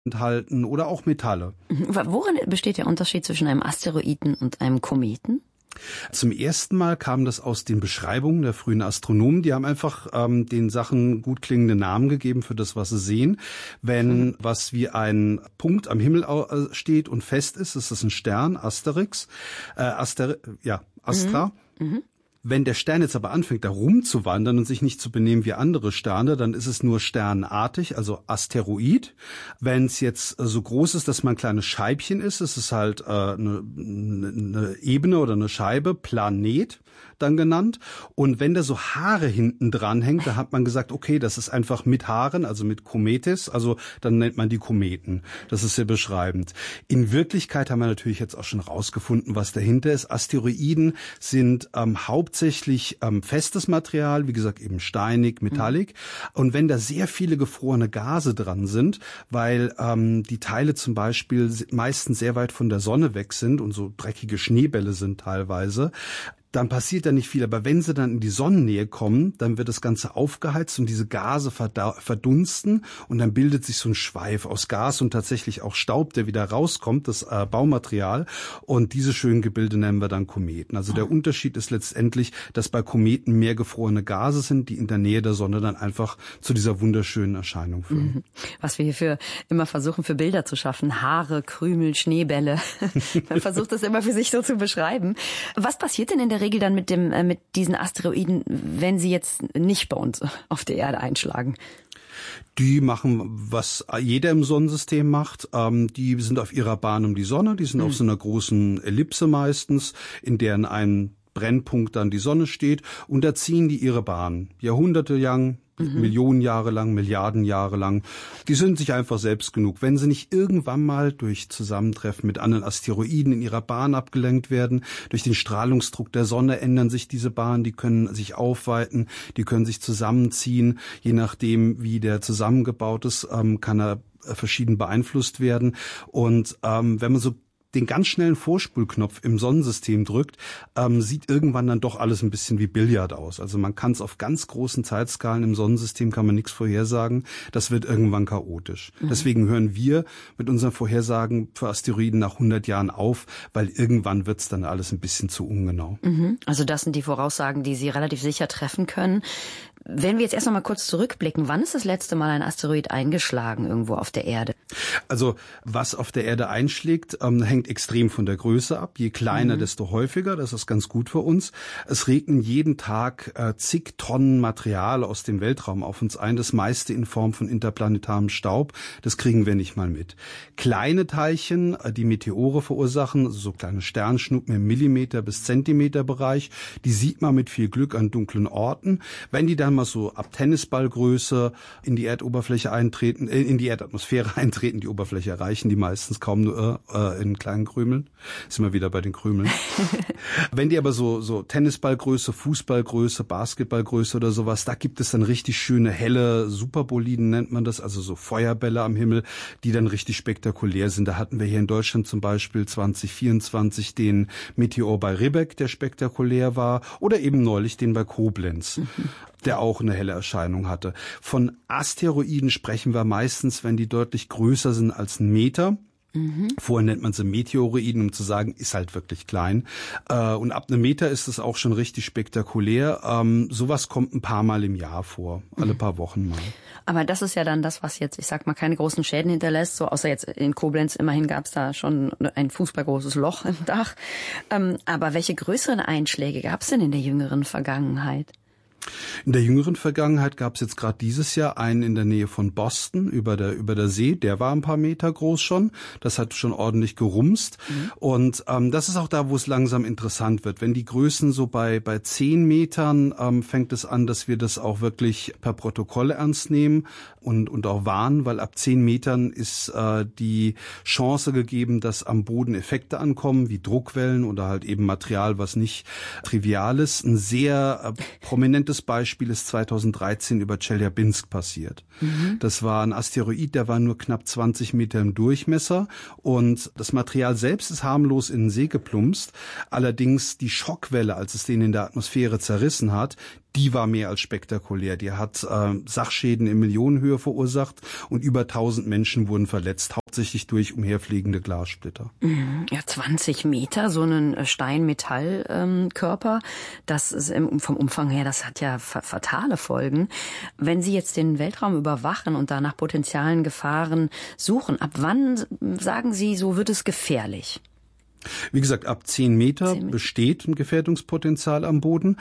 enthalten oder auch Metalle. Worin besteht der Unterschied zwischen einem Asteroiden und einem Kometen? Zum ersten Mal kam das aus den Beschreibungen der frühen Astronomen. Die haben einfach den Sachen gut klingende Namen gegeben für das, was sie sehen. Wenn was wie ein Punkt am Himmel steht und fest ist es ein Stern, Astra. Wenn der Stern jetzt aber anfängt, da rumzuwandern und sich nicht zu benehmen wie andere Sterne, dann ist es nur sternartig, also Asteroid. Wenn es jetzt so groß ist, dass man ein kleines Scheibchen ist es halt eine Ebene oder eine Scheibe, Planet dann genannt. Und wenn da so Haare hinten dran hängt, da hat man gesagt, okay, das ist einfach mit Haaren, also mit Kometes, also dann nennt man die Kometen. Das ist sehr beschreibend. In Wirklichkeit haben wir natürlich jetzt auch schon rausgefunden, was dahinter ist. Asteroiden sind hauptsächlich festes Material, wie gesagt eben steinig, metallic. Und wenn da sehr viele gefrorene Gase dran sind, weil die Teile zum Beispiel meistens sehr weit von der Sonne weg sind und so dreckige Schneebälle sind teilweise, dann passiert da nicht viel. Aber wenn sie dann in die Sonnennähe kommen, dann wird das Ganze aufgeheizt und diese Gase verdunsten und dann bildet sich so ein Schweif aus Gas und tatsächlich auch Staub, der wieder rauskommt, das Baumaterial. Und diese schönen Gebilde nennen wir dann Kometen. Also der Unterschied ist letztendlich, dass bei Kometen mehr gefrorene Gase sind, die in der Nähe der Sonne dann einfach zu dieser wunderschönen Erscheinung führen. Was wir hier immer versuchen, für Bilder zu schaffen. Haare, Krümel, Schneebälle. Man versucht das immer für sich so zu beschreiben. Was passiert denn in der Regel dann mit diesen Asteroiden, wenn sie jetzt nicht bei uns auf der Erde einschlagen? Die machen, was jeder im Sonnensystem macht. Die sind auf ihrer Bahn um die Sonne. Die sind auf so einer großen Ellipse meistens, in deren ein Brennpunkt dann die Sonne steht. Und da ziehen die ihre Bahn. Jahrhunderte lang, Millionen Jahre lang, Milliarden Jahre lang. Die sind sich einfach selbst genug. Wenn sie nicht irgendwann mal durch Zusammentreffen mit anderen Asteroiden in ihrer Bahn abgelenkt werden, durch den Strahlungsdruck der Sonne ändern sich diese Bahnen, die können sich aufweiten, die können sich zusammenziehen. Je nachdem, wie der zusammengebaut ist, kann er verschieden beeinflusst werden. Und wenn man so den ganz schnellen Vorspulknopf im Sonnensystem drückt, sieht irgendwann dann doch alles ein bisschen wie Billard aus. Also man kann es auf ganz großen Zeitskalen im Sonnensystem kann man nichts vorhersagen. Das wird irgendwann chaotisch. Deswegen hören wir mit unseren Vorhersagen für Asteroiden nach 100 Jahren auf, weil irgendwann wird es dann alles ein bisschen zu ungenau. Also das sind die Voraussagen, die Sie relativ sicher treffen können. Wenn wir jetzt erst noch mal kurz zurückblicken, wann ist das letzte Mal ein Asteroid eingeschlagen irgendwo auf der Erde? Also was auf der Erde einschlägt, hängt extrem von der Größe ab. Je kleiner, desto häufiger. Das ist ganz gut für uns. Es regnen jeden Tag zig Tonnen Material aus dem Weltraum auf uns ein. Das meiste in Form von interplanetarem Staub. Das kriegen wir nicht mal mit. Kleine Teilchen, die Meteore verursachen, also so kleine Sternschnuppen im Millimeter- bis Zentimeterbereich, die sieht man mit viel Glück an dunklen Orten. Wenn die dann mal so ab Tennisballgröße in die Erdoberfläche eintreten, in die Erdatmosphäre eintreten, die Oberfläche erreichen die meistens kaum nur in kleinen Krümeln. Sind wir wieder bei den Krümeln. Wenn die aber so Tennisballgröße, Fußballgröße, Basketballgröße oder sowas, da gibt es dann richtig schöne helle Superboliden nennt man das, also so Feuerbälle am Himmel, die dann richtig spektakulär sind. Da hatten wir hier in Deutschland zum Beispiel 2024 den Meteor bei Ribbeck, der spektakulär war, oder eben neulich den bei Koblenz, der auch eine helle Erscheinung hatte. Von Asteroiden sprechen wir meistens, wenn die deutlich größer sind als 1 Meter. Vorher nennt man sie Meteoroiden, um zu sagen, ist halt wirklich klein. Und ab 1 Meter ist es auch schon richtig spektakulär. Sowas kommt ein paar Mal im Jahr vor, alle paar Wochen mal. Aber das ist ja dann das, was jetzt, ich sag mal, keine großen Schäden hinterlässt, so außer jetzt in Koblenz, immerhin gab es da schon ein fußballgroßes Loch im Dach. Aber welche größeren Einschläge gab es denn in der jüngeren Vergangenheit? In der jüngeren Vergangenheit gab es jetzt gerade dieses Jahr einen in der Nähe von Boston über der See. Der war ein paar Meter groß schon. Das hat schon ordentlich gerumst. Und das ist auch da, wo es langsam interessant wird. Wenn die Größen so bei 10 Metern fängt es an, dass wir das auch wirklich per Protokoll ernst nehmen und auch warnen, weil ab 10 Metern ist die Chance gegeben, dass am Boden Effekte ankommen, wie Druckwellen oder halt eben Material, was nicht trivial ist. Ein sehr prominentes Beispiel ist 2013 über Tscheljabinsk passiert. Das war ein Asteroid, der war nur knapp 20 Meter im Durchmesser und das Material selbst ist harmlos in den See geplumpst. Allerdings die Schockwelle, als es den in der Atmosphäre zerrissen hat, die war mehr als spektakulär. Die hat Sachschäden in Millionenhöhe verursacht und über 1000 Menschen wurden verletzt, hauptsächlich durch umherfliegende Glassplitter. Ja, 20 Meter, so ein Stein-Metall-Körper, das ist vom Umfang her, das hat ja fatale Folgen. Wenn Sie jetzt den Weltraum überwachen und da nach potenziellen Gefahren suchen, ab wann, sagen Sie, so wird es gefährlich? Wie gesagt, ab 10 Meter besteht ein Gefährdungspotenzial am Boden.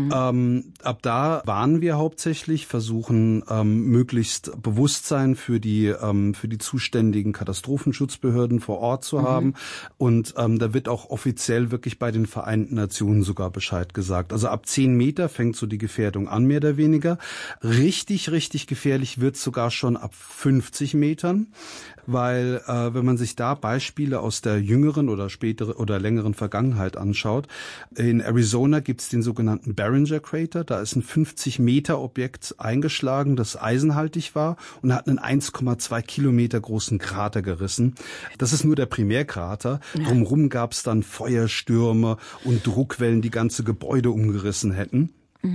Ab da warnen wir hauptsächlich, versuchen möglichst Bewusstsein für die zuständigen Katastrophenschutzbehörden vor Ort zu haben. Und da wird auch offiziell wirklich bei den Vereinten Nationen sogar Bescheid gesagt. Also ab 10 Meter fängt so die Gefährdung an, mehr oder weniger. Richtig, richtig gefährlich wird sogar schon ab 50 Metern. Weil wenn man sich da Beispiele aus der jüngeren oder späteren oder längeren Vergangenheit anschaut, in Arizona gibt's den sogenannten Barringer Crater. Da ist ein 50-Meter-Objekt eingeschlagen, das eisenhaltig war und hat einen 1,2 Kilometer großen Krater gerissen. Das ist nur der Primärkrater. Drumherum gab's dann Feuerstürme und Druckwellen, die ganze Gebäude umgerissen hätten.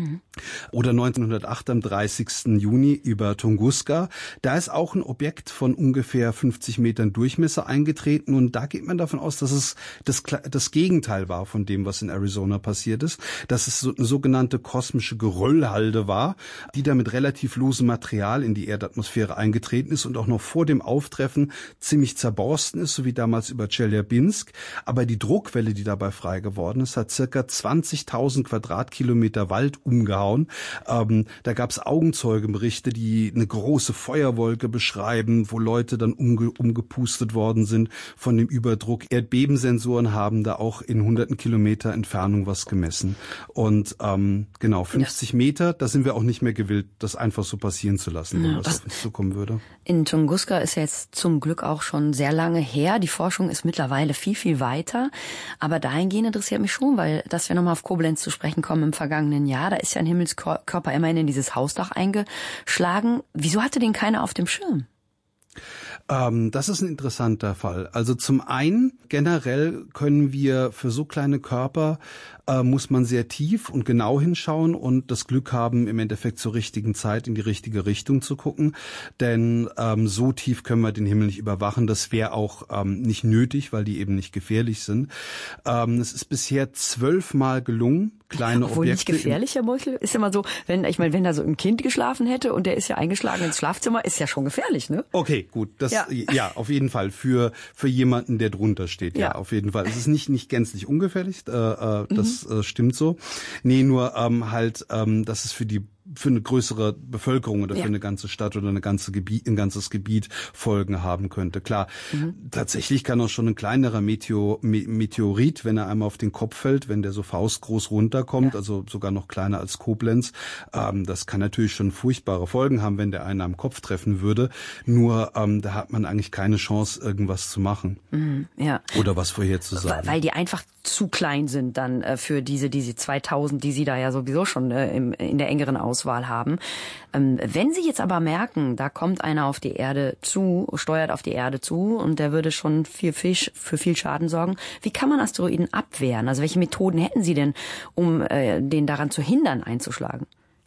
Oder 1908 am 30. Juni über Tunguska. Da ist auch ein Objekt von ungefähr 50 Metern Durchmesser eingetreten und da geht man davon aus, dass es das Gegenteil war von dem, was in Arizona passiert ist. Dass es so eine sogenannte kosmische Geröllhalde war, die da mit relativ losem Material in die Erdatmosphäre eingetreten ist und auch noch vor dem Auftreffen ziemlich zerborsten ist, so wie damals über Tscheljabinsk. Aber die Druckwelle, die dabei frei geworden ist, hat circa 20.000 Quadratkilometer Wald umgehauen. Da gab es Augenzeugenberichte, die eine große Feuerwolke beschreiben, wo Leute dann umgepustet worden sind von dem Überdruck. Erdbebensensoren haben da auch in hunderten Kilometer Entfernung was gemessen. Und 50 Meter, da sind wir auch nicht mehr gewillt, das einfach so passieren zu lassen, wenn das auf uns zukommen würde. In Tunguska ist ja jetzt zum Glück auch schon sehr lange her. Die Forschung ist mittlerweile viel, viel weiter. Aber dahingehend interessiert mich schon, weil, dass wir nochmal auf Koblenz zu sprechen kommen im vergangenen Jahr, da ist ja ein Himmelskörper immerhin in dieses Hausdach eingeschlagen. Wieso hatte den keiner auf dem Schirm? Das ist ein interessanter Fall. Also zum einen, generell können wir für so kleine Körper, muss man sehr tief und genau hinschauen und das Glück haben, im Endeffekt zur richtigen Zeit in die richtige Richtung zu gucken. Denn so tief können wir den Himmel nicht überwachen. Das wäre auch nicht nötig, weil die eben nicht gefährlich sind. Es ist bisher 12 Mal gelungen, kleine Obwohl Objekte. Nicht gefährlich, Herr Meuchel? Ist immer so, wenn da so ein Kind geschlafen hätte und der ist ja eingeschlagen ins Schlafzimmer, ist ja schon gefährlich, ne? Okay, gut. Das, ja, auf jeden Fall. Für jemanden, der drunter steht. Ja, auf jeden Fall. Es ist nicht gänzlich ungefährlich. Das stimmt so. Nee, nur dass es für eine größere Bevölkerung oder für eine ganze Stadt oder ein ganzes Gebiet Folgen haben könnte. Klar, tatsächlich kann auch schon ein kleinerer Meteorit, wenn er einmal auf den Kopf fällt, wenn der so faustgroß runterkommt, also sogar noch kleiner als Koblenz, das kann natürlich schon furchtbare Folgen haben, wenn der einen am Kopf treffen würde. Nur da hat man eigentlich keine Chance, irgendwas zu machen. Oder was vorherzusagen. Weil die einfach zu klein sind dann für diese 2000, die Sie da ja sowieso schon in der engeren Auswahl haben. Wenn Sie jetzt aber merken, da kommt einer auf die Erde zu, steuert auf die Erde zu und der würde schon für viel Schaden sorgen, wie kann man Asteroiden abwehren? Also welche Methoden hätten Sie denn, um den daran zu hindern, einzuschlagen?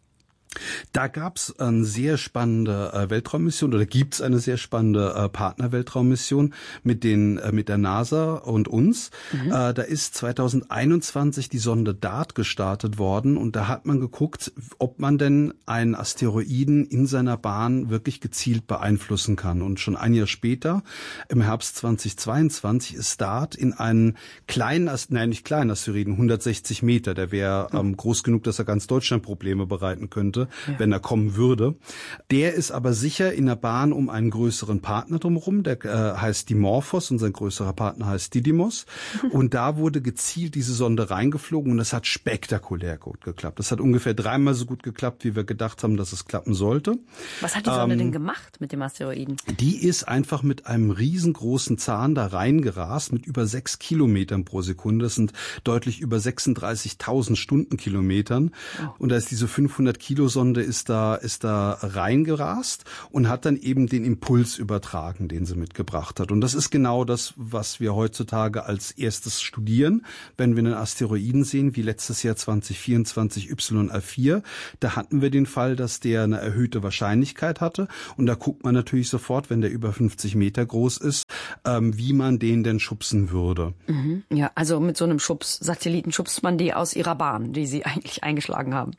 Da gab's eine sehr spannende Weltraummission oder gibt's eine sehr spannende Partner-Weltraummission mit der NASA und uns. Da ist 2021 die Sonde DART gestartet worden und da hat man geguckt, ob man denn einen Asteroiden in seiner Bahn wirklich gezielt beeinflussen kann. Und schon ein Jahr später, im Herbst 2022, ist DART in einen nicht kleinen Asteroiden, 160 Meter, der wäre groß genug, dass er ganz Deutschland Probleme bereiten könnte, wenn er kommen würde. Der ist aber sicher in der Bahn um einen größeren Partner drumherum, der heißt Dimorphos und sein größerer Partner heißt Didymos. Und da wurde gezielt diese Sonde reingeflogen und das hat spektakulär gut geklappt. Das hat ungefähr 3-mal so gut geklappt, wie wir gedacht haben, dass es klappen sollte. Was hat die Sonde denn gemacht mit dem Asteroiden? Die ist einfach mit einem riesengroßen Zahn da reingerast mit über 6 Kilometern pro Sekunde. Das sind deutlich über 36.000 Stundenkilometern. Und da ist diese 500 Kilo Radiosonde ist da reingerast und hat dann eben den Impuls übertragen, den sie mitgebracht hat. Und das ist genau das, was wir heutzutage als erstes studieren, wenn wir einen Asteroiden sehen, wie letztes Jahr 2024 YR4. Da hatten wir den Fall, dass der eine erhöhte Wahrscheinlichkeit hatte. Und da guckt man natürlich sofort, wenn der über 50 Meter groß ist, wie man den denn schubsen würde. Ja, also mit so einem Satelliten schubst man die aus ihrer Bahn, die sie eigentlich eingeschlagen haben.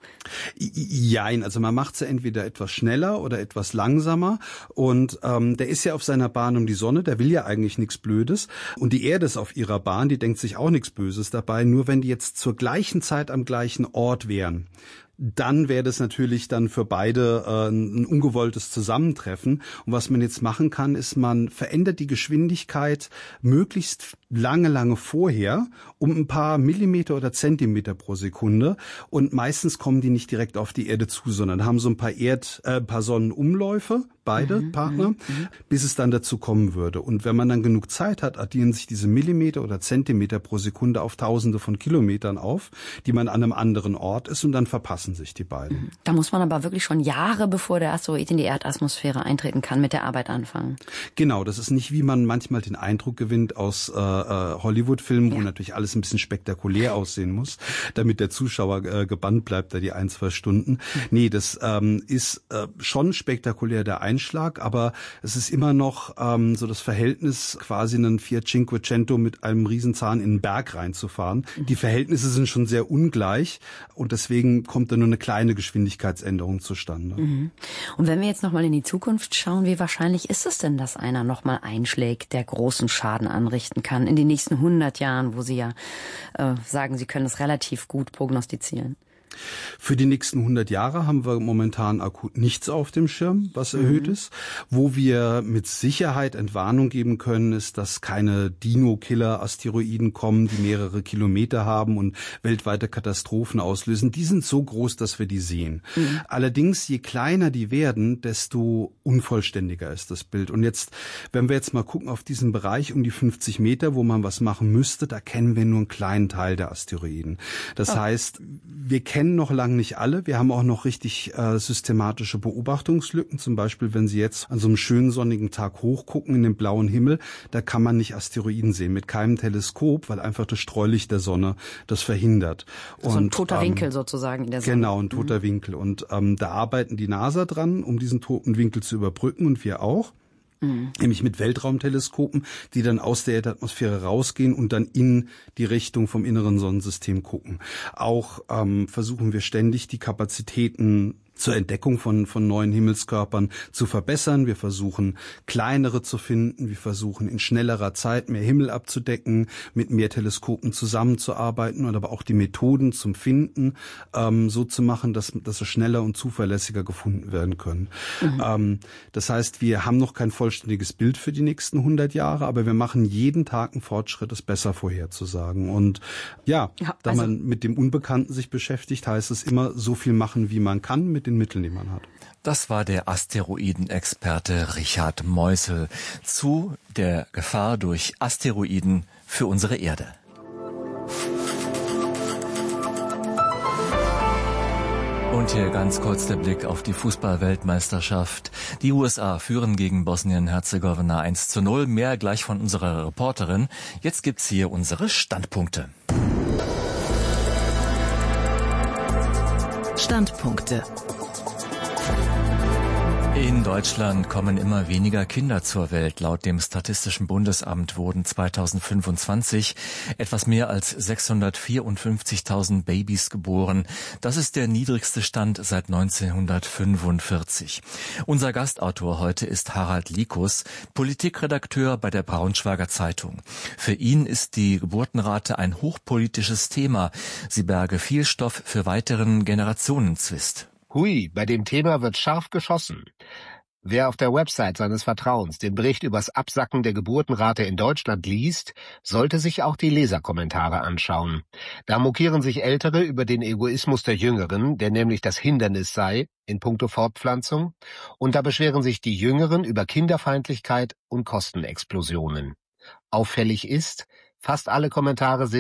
Jein, also man macht sie entweder etwas schneller oder etwas langsamer. Und der ist ja auf seiner Bahn um die Sonne, der will ja eigentlich nichts Blödes. Und die Erde ist auf ihrer Bahn, die denkt sich auch nichts Böses dabei. Nur wenn die jetzt zur gleichen Zeit am gleichen Ort wären, dann wäre das natürlich dann für beide ein ungewolltes Zusammentreffen. Und was man jetzt machen kann, ist, man verändert die Geschwindigkeit möglichst lange vorher um ein paar Millimeter oder Zentimeter pro Sekunde. Und meistens kommen die nicht direkt auf die Erde zu, sondern haben so ein paar Sonnenumläufe, beide Partner, bis es dann dazu kommen würde. Und wenn man dann genug Zeit hat, addieren sich diese Millimeter oder Zentimeter pro Sekunde auf Tausende von Kilometern auf, die man an einem anderen Ort ist, und dann verpassen sich die beiden. Da muss man aber wirklich schon Jahre, bevor der Asteroid in die Erdatmosphäre eintreten kann, mit der Arbeit anfangen. Genau, das ist nicht, wie man manchmal den Eindruck gewinnt aus Hollywood-Filmen, wo natürlich alles ein bisschen spektakulär aussehen muss, damit der Zuschauer gebannt bleibt, da die 1-2 Stunden. Nee, das ist schon spektakulär, der Einschlag, aber es ist immer noch so das Verhältnis, quasi einen Fiat Cinquecento mit einem Riesenzahn in den Berg reinzufahren. Die Verhältnisse sind schon sehr ungleich und deswegen kommt da nur eine kleine Geschwindigkeitsänderung zustande. Und wenn wir jetzt nochmal in die Zukunft schauen, wie wahrscheinlich ist es denn, dass einer nochmal einschlägt, der großen Schaden anrichten kann in den nächsten 100 Jahren, wo Sie ja sagen, Sie können es relativ gut prognostizieren? Für die nächsten 100 Jahre haben wir momentan akut nichts auf dem Schirm, was erhöht ist. Wo wir mit Sicherheit Entwarnung geben können, ist, dass keine Dino-Killer-Asteroiden kommen, die mehrere Kilometer haben und weltweite Katastrophen auslösen. Die sind so groß, dass wir die sehen. Allerdings, je kleiner die werden, desto unvollständiger ist das Bild. Und jetzt, wenn wir jetzt mal gucken auf diesen Bereich um die 50 Meter, wo man was machen müsste, da kennen wir nur einen kleinen Teil der Asteroiden. Das heißt, wir kennen noch lange nicht alle. Wir haben auch noch richtig systematische Beobachtungslücken. Zum Beispiel, wenn Sie jetzt an so einem schönen sonnigen Tag hochgucken in den blauen Himmel, da kann man nicht Asteroiden sehen mit keinem Teleskop, weil einfach das Streulicht der Sonne das verhindert. So ein toter Winkel sozusagen in der Sonne. Genau, ein toter Winkel. Und da arbeiten die NASA dran, um diesen toten Winkel zu überbrücken, und wir auch. Nämlich mit Weltraumteleskopen, die dann aus der Erdatmosphäre rausgehen und dann in die Richtung vom inneren Sonnensystem gucken. Auch versuchen wir ständig, die Kapazitäten zur Entdeckung von neuen Himmelskörpern zu verbessern. Wir versuchen, kleinere zu finden. Wir versuchen, in schnellerer Zeit mehr Himmel abzudecken, mit mehr Teleskopen zusammenzuarbeiten und aber auch die Methoden zum Finden so zu machen, dass sie schneller und zuverlässiger gefunden werden können. Das heißt, wir haben noch kein vollständiges Bild für die nächsten 100 Jahre, aber wir machen jeden Tag einen Fortschritt, es besser vorherzusagen. Und da man mit dem Unbekannten sich beschäftigt, heißt es immer, so viel machen, wie man kann, mit den Mitteln, die man hat. Das war der Asteroidenexperte Richard Meusel zu der Gefahr durch Asteroiden für unsere Erde. Und hier ganz kurz der Blick auf die Fußball-Weltmeisterschaft. Die USA führen gegen Bosnien-Herzegowina 1:0. Mehr gleich von unserer Reporterin. Jetzt gibt's hier unsere Standpunkte. Standpunkte. In Deutschland kommen immer weniger Kinder zur Welt. Laut dem Statistischen Bundesamt wurden 2025 etwas mehr als 654.000 Babys geboren. Das ist der niedrigste Stand seit 1945. Unser Gastautor heute ist Harald Likus, Politikredakteur bei der Braunschweiger Zeitung. Für ihn ist die Geburtenrate ein hochpolitisches Thema. Sie berge viel Stoff für weiteren Generationenzwist. Hui, bei dem Thema wird scharf geschossen. Wer auf der Website seines Vertrauens den Bericht übers Absacken der Geburtenrate in Deutschland liest, sollte sich auch die Leserkommentare anschauen. Da mokieren sich Ältere über den Egoismus der Jüngeren, der nämlich das Hindernis sei in puncto Fortpflanzung, und da beschweren sich die Jüngeren über Kinderfeindlichkeit und Kostenexplosionen. Auffällig ist, fast alle Kommentare sind: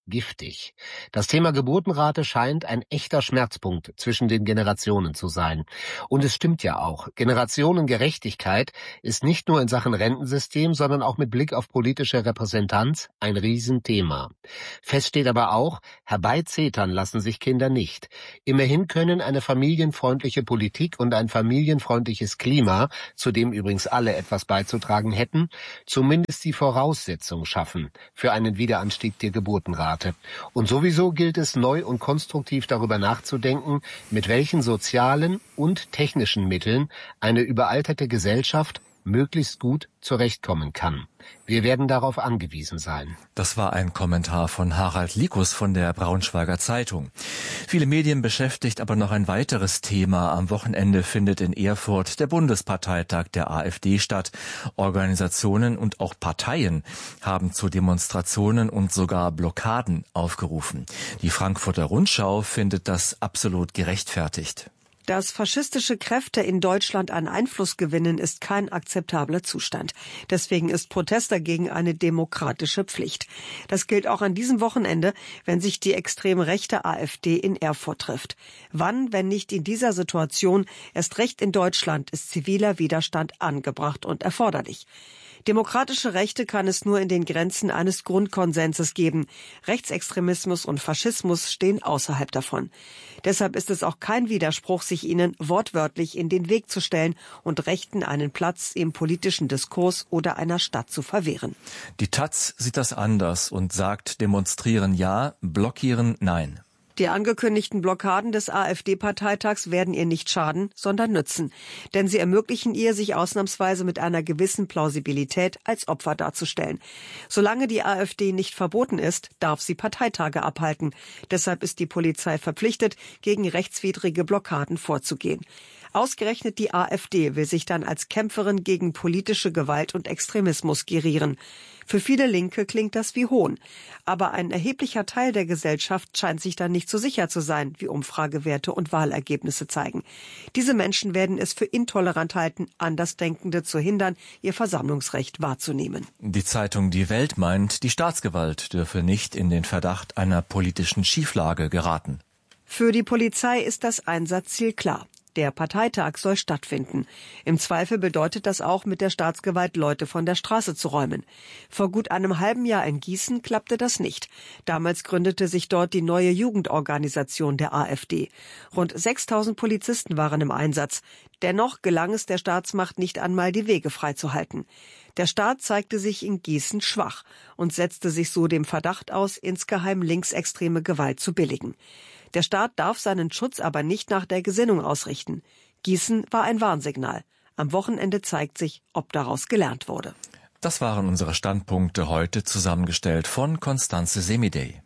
giftig. Das Thema Geburtenrate scheint ein echter Schmerzpunkt zwischen den Generationen zu sein. Und es stimmt ja auch. Generationengerechtigkeit ist nicht nur in Sachen Rentensystem, sondern auch mit Blick auf politische Repräsentanz ein Riesenthema. Fest steht aber auch, herbeizetern lassen sich Kinder nicht. Immerhin können eine familienfreundliche Politik und ein familienfreundliches Klima, zu dem übrigens alle etwas beizutragen hätten, zumindest die Voraussetzung schaffen für einen Wiederanstieg der Geburtenrate. Und sowieso gilt es, neu und konstruktiv darüber nachzudenken, mit welchen sozialen und technischen Mitteln eine überalterte Gesellschaft möglichst gut zurechtkommen kann. Wir werden darauf angewiesen sein. Das war ein Kommentar von Harald Likus von der Braunschweiger Zeitung. Viele Medien beschäftigt aber noch ein weiteres Thema. Am Wochenende findet in Erfurt der Bundesparteitag der AfD statt. Organisationen und auch Parteien haben zu Demonstrationen und sogar Blockaden aufgerufen. Die Frankfurter Rundschau findet das absolut gerechtfertigt. Dass faschistische Kräfte in Deutschland an Einfluss gewinnen, ist kein akzeptabler Zustand. Deswegen ist Protest dagegen eine demokratische Pflicht. Das gilt auch an diesem Wochenende, wenn sich die extrem rechte AfD in Erfurt trifft. Wann, wenn nicht in dieser Situation, erst recht in Deutschland, ist ziviler Widerstand angebracht und erforderlich. Demokratische Rechte kann es nur in den Grenzen eines Grundkonsenses geben. Rechtsextremismus und Faschismus stehen außerhalb davon. Deshalb ist es auch kein Widerspruch, sich ihnen wortwörtlich in den Weg zu stellen und Rechten einen Platz im politischen Diskurs oder einer Stadt zu verwehren. Die taz sieht das anders und sagt, demonstrieren ja, blockieren nein. Die angekündigten Blockaden des AfD-Parteitags werden ihr nicht schaden, sondern nützen. Denn sie ermöglichen ihr, sich ausnahmsweise mit einer gewissen Plausibilität als Opfer darzustellen. Solange die AfD nicht verboten ist, darf sie Parteitage abhalten. Deshalb ist die Polizei verpflichtet, gegen rechtswidrige Blockaden vorzugehen. Ausgerechnet die AfD will sich dann als Kämpferin gegen politische Gewalt und Extremismus gerieren. Für viele Linke klingt das wie Hohn. Aber ein erheblicher Teil der Gesellschaft scheint sich dann nicht so sicher zu sein, wie Umfragewerte und Wahlergebnisse zeigen. Diese Menschen werden es für intolerant halten, Andersdenkende zu hindern, ihr Versammlungsrecht wahrzunehmen. Die Zeitung Die Welt meint, die Staatsgewalt dürfe nicht in den Verdacht einer politischen Schieflage geraten. Für die Polizei ist das Einsatzziel klar. Der Parteitag soll stattfinden. Im Zweifel bedeutet das auch, mit der Staatsgewalt Leute von der Straße zu räumen. Vor gut einem halben Jahr in Gießen klappte das nicht. Damals gründete sich dort die neue Jugendorganisation der AfD. Rund 6.000 Polizisten waren im Einsatz. Dennoch gelang es der Staatsmacht nicht einmal, die Wege freizuhalten. Der Staat zeigte sich in Gießen schwach und setzte sich so dem Verdacht aus, insgeheim linksextreme Gewalt zu billigen. Der Staat darf seinen Schutz aber nicht nach der Gesinnung ausrichten. Gießen war ein Warnsignal. Am Wochenende zeigt sich, ob daraus gelernt wurde. Das waren unsere Standpunkte heute, zusammengestellt von Constanze Semidey.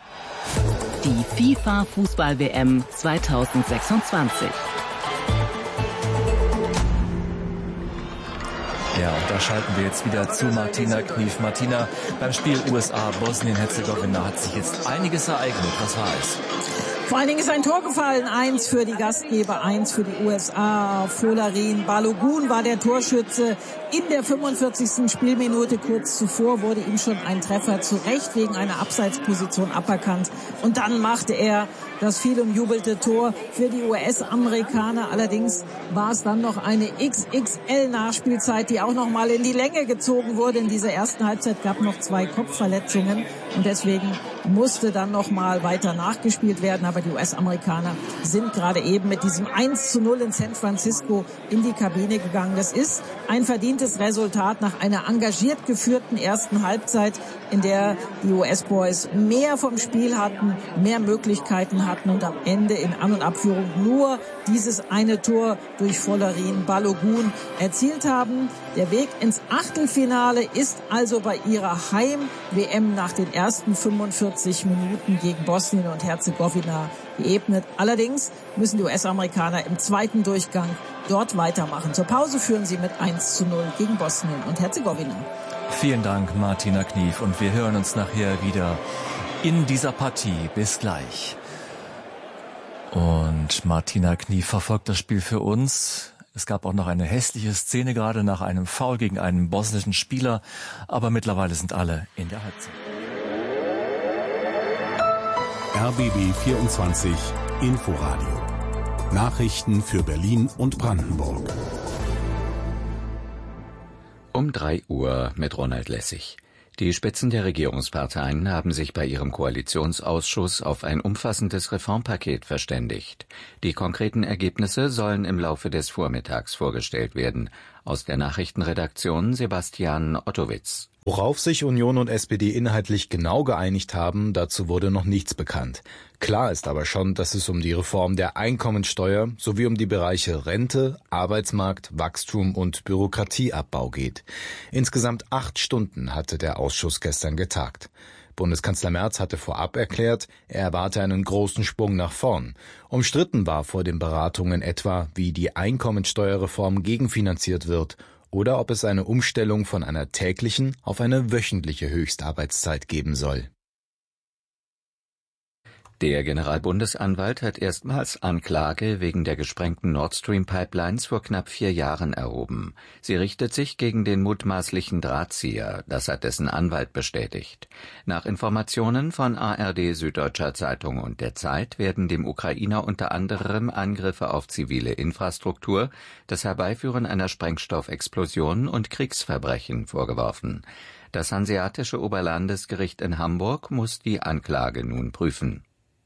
Die FIFA-Fußball-WM 2026. Ja, und da schalten wir jetzt wieder zu Martina Knief. Martina, beim Spiel USA-Bosnien-Herzegowina hat sich jetzt einiges ereignet. Was war es? Vor allen Dingen ist ein Tor gefallen, 1 für die Gastgeber, 1 für die USA. Folarin Balogun war der Torschütze. In der 45. Spielminute kurz zuvor wurde ihm schon ein Treffer zu Recht wegen einer Abseitsposition aberkannt. Und dann machte er das viel umjubelte Tor für die US-Amerikaner. Allerdings war es dann noch eine XXL-Nachspielzeit, die auch noch mal in die Länge gezogen wurde. In dieser ersten Halbzeit gab noch 2 Kopfverletzungen und deswegen musste dann noch mal weiter nachgespielt werden. Aber die US-Amerikaner sind gerade eben mit diesem 1:0 in San Francisco in die Kabine gegangen. Das ist ein verdientes Resultat nach einer engagiert geführten ersten Halbzeit, in der die US-Boys mehr vom Spiel hatten, mehr Möglichkeiten hatten und am Ende in An- und Abführung nur dieses eine Tor durch Folarin Balogun erzielt haben. Der Weg ins Achtelfinale ist also bei ihrer Heim-WM nach den ersten 45 Minuten gegen Bosnien und Herzegowina geebnet. Allerdings müssen die US-Amerikaner im zweiten Durchgang dort weitermachen. Zur Pause führen sie mit 1:0 gegen Bosnien und Herzegowina. Vielen Dank, Martina Knief. Und wir hören uns nachher wieder in dieser Partie. Bis gleich. Und Martina Knief verfolgt das Spiel für uns. Es gab auch noch eine hässliche Szene gerade nach einem Foul gegen einen bosnischen Spieler. Aber mittlerweile sind alle in der Halbzeit. RBB 24 Inforadio. Nachrichten für Berlin und Brandenburg. Um 3 Uhr mit Ronald Lessig. Die Spitzen der Regierungsparteien haben sich bei ihrem Koalitionsausschuss auf ein umfassendes Reformpaket verständigt. Die konkreten Ergebnisse sollen im Laufe des Vormittags vorgestellt werden. Aus der Nachrichtenredaktion Sebastian Ottowitz. Worauf sich Union und SPD inhaltlich genau geeinigt haben, dazu wurde noch nichts bekannt. Klar ist aber schon, dass es um die Reform der Einkommensteuer sowie um die Bereiche Rente, Arbeitsmarkt, Wachstum und Bürokratieabbau geht. Insgesamt 8 Stunden hatte der Ausschuss gestern getagt. Bundeskanzler Merz hatte vorab erklärt, er erwarte einen großen Sprung nach vorn. Umstritten war vor den Beratungen etwa, wie die Einkommensteuerreform gegenfinanziert wird oder ob es eine Umstellung von einer täglichen auf eine wöchentliche Höchstarbeitszeit geben soll. Der Generalbundesanwalt hat erstmals Anklage wegen der gesprengten Nord Stream Pipelines vor knapp 4 Jahren erhoben. Sie richtet sich gegen den mutmaßlichen Drahtzieher, das hat dessen Anwalt bestätigt. Nach Informationen von ARD, Süddeutscher Zeitung und der Zeit werden dem Ukrainer unter anderem Angriffe auf zivile Infrastruktur, das Herbeiführen einer Sprengstoffexplosion und Kriegsverbrechen vorgeworfen. Das Hanseatische Oberlandesgericht in Hamburg muss die Anklage nun prüfen.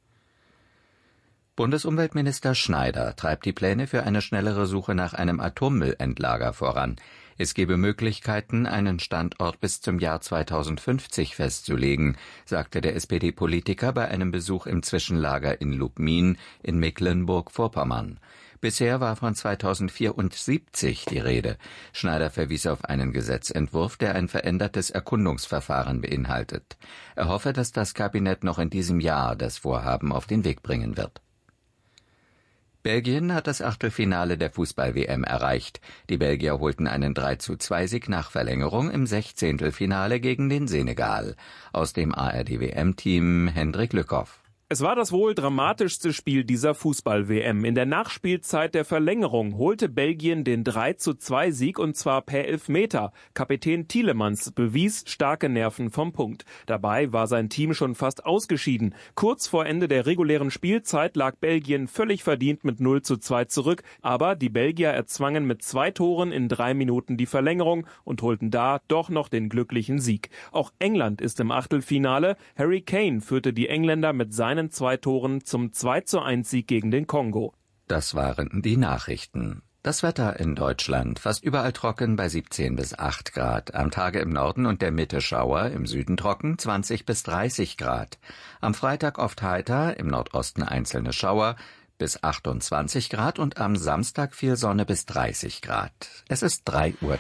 Bundesumweltminister Schneider treibt die Pläne für eine schnellere Suche nach einem Atommüllendlager voran. Es gebe Möglichkeiten, einen Standort bis zum Jahr 2050 festzulegen, sagte der SPD-Politiker bei einem Besuch im Zwischenlager in Lubmin in Mecklenburg-Vorpommern. Bisher war von 2074 die Rede. Schneider verwies auf einen Gesetzentwurf, der ein verändertes Erkundungsverfahren beinhaltet. Er hoffe, dass das Kabinett noch in diesem Jahr das Vorhaben auf den Weg bringen wird. Belgien hat das Achtelfinale der Fußball-WM erreicht. Die Belgier holten einen 3:2-Sieg nach Verlängerung im 16. Finale gegen den Senegal. Aus dem ARD-WM-Team Hendrik Lückhoff. Es war das wohl dramatischste Spiel dieser Fußball-WM. In der Nachspielzeit der Verlängerung holte Belgien den 3:2-Sieg und zwar per Elfmeter. Kapitän Tielemans bewies starke Nerven vom Punkt. Dabei war sein Team schon fast ausgeschieden. Kurz vor Ende der regulären Spielzeit lag Belgien völlig verdient mit 0:2 zurück. Aber die Belgier erzwangen mit 2 Toren in 3 Minuten die Verlängerung und holten da doch noch den glücklichen Sieg. Auch England ist im Achtelfinale. Harry Kane führte die Engländer mit seinen 2 Toren zum 2:1-Sieg gegen den Kongo. Das waren die Nachrichten. Das Wetter in Deutschland. Fast überall trocken bei 17 bis 8 Grad. Am Tage im Norden und der Mitte Schauer, im Süden trocken 20 bis 30 Grad. Am Freitag oft heiter, im Nordosten einzelne Schauer bis 28 Grad und am Samstag viel Sonne bis 30 Grad. Es ist 3:03 Uhr.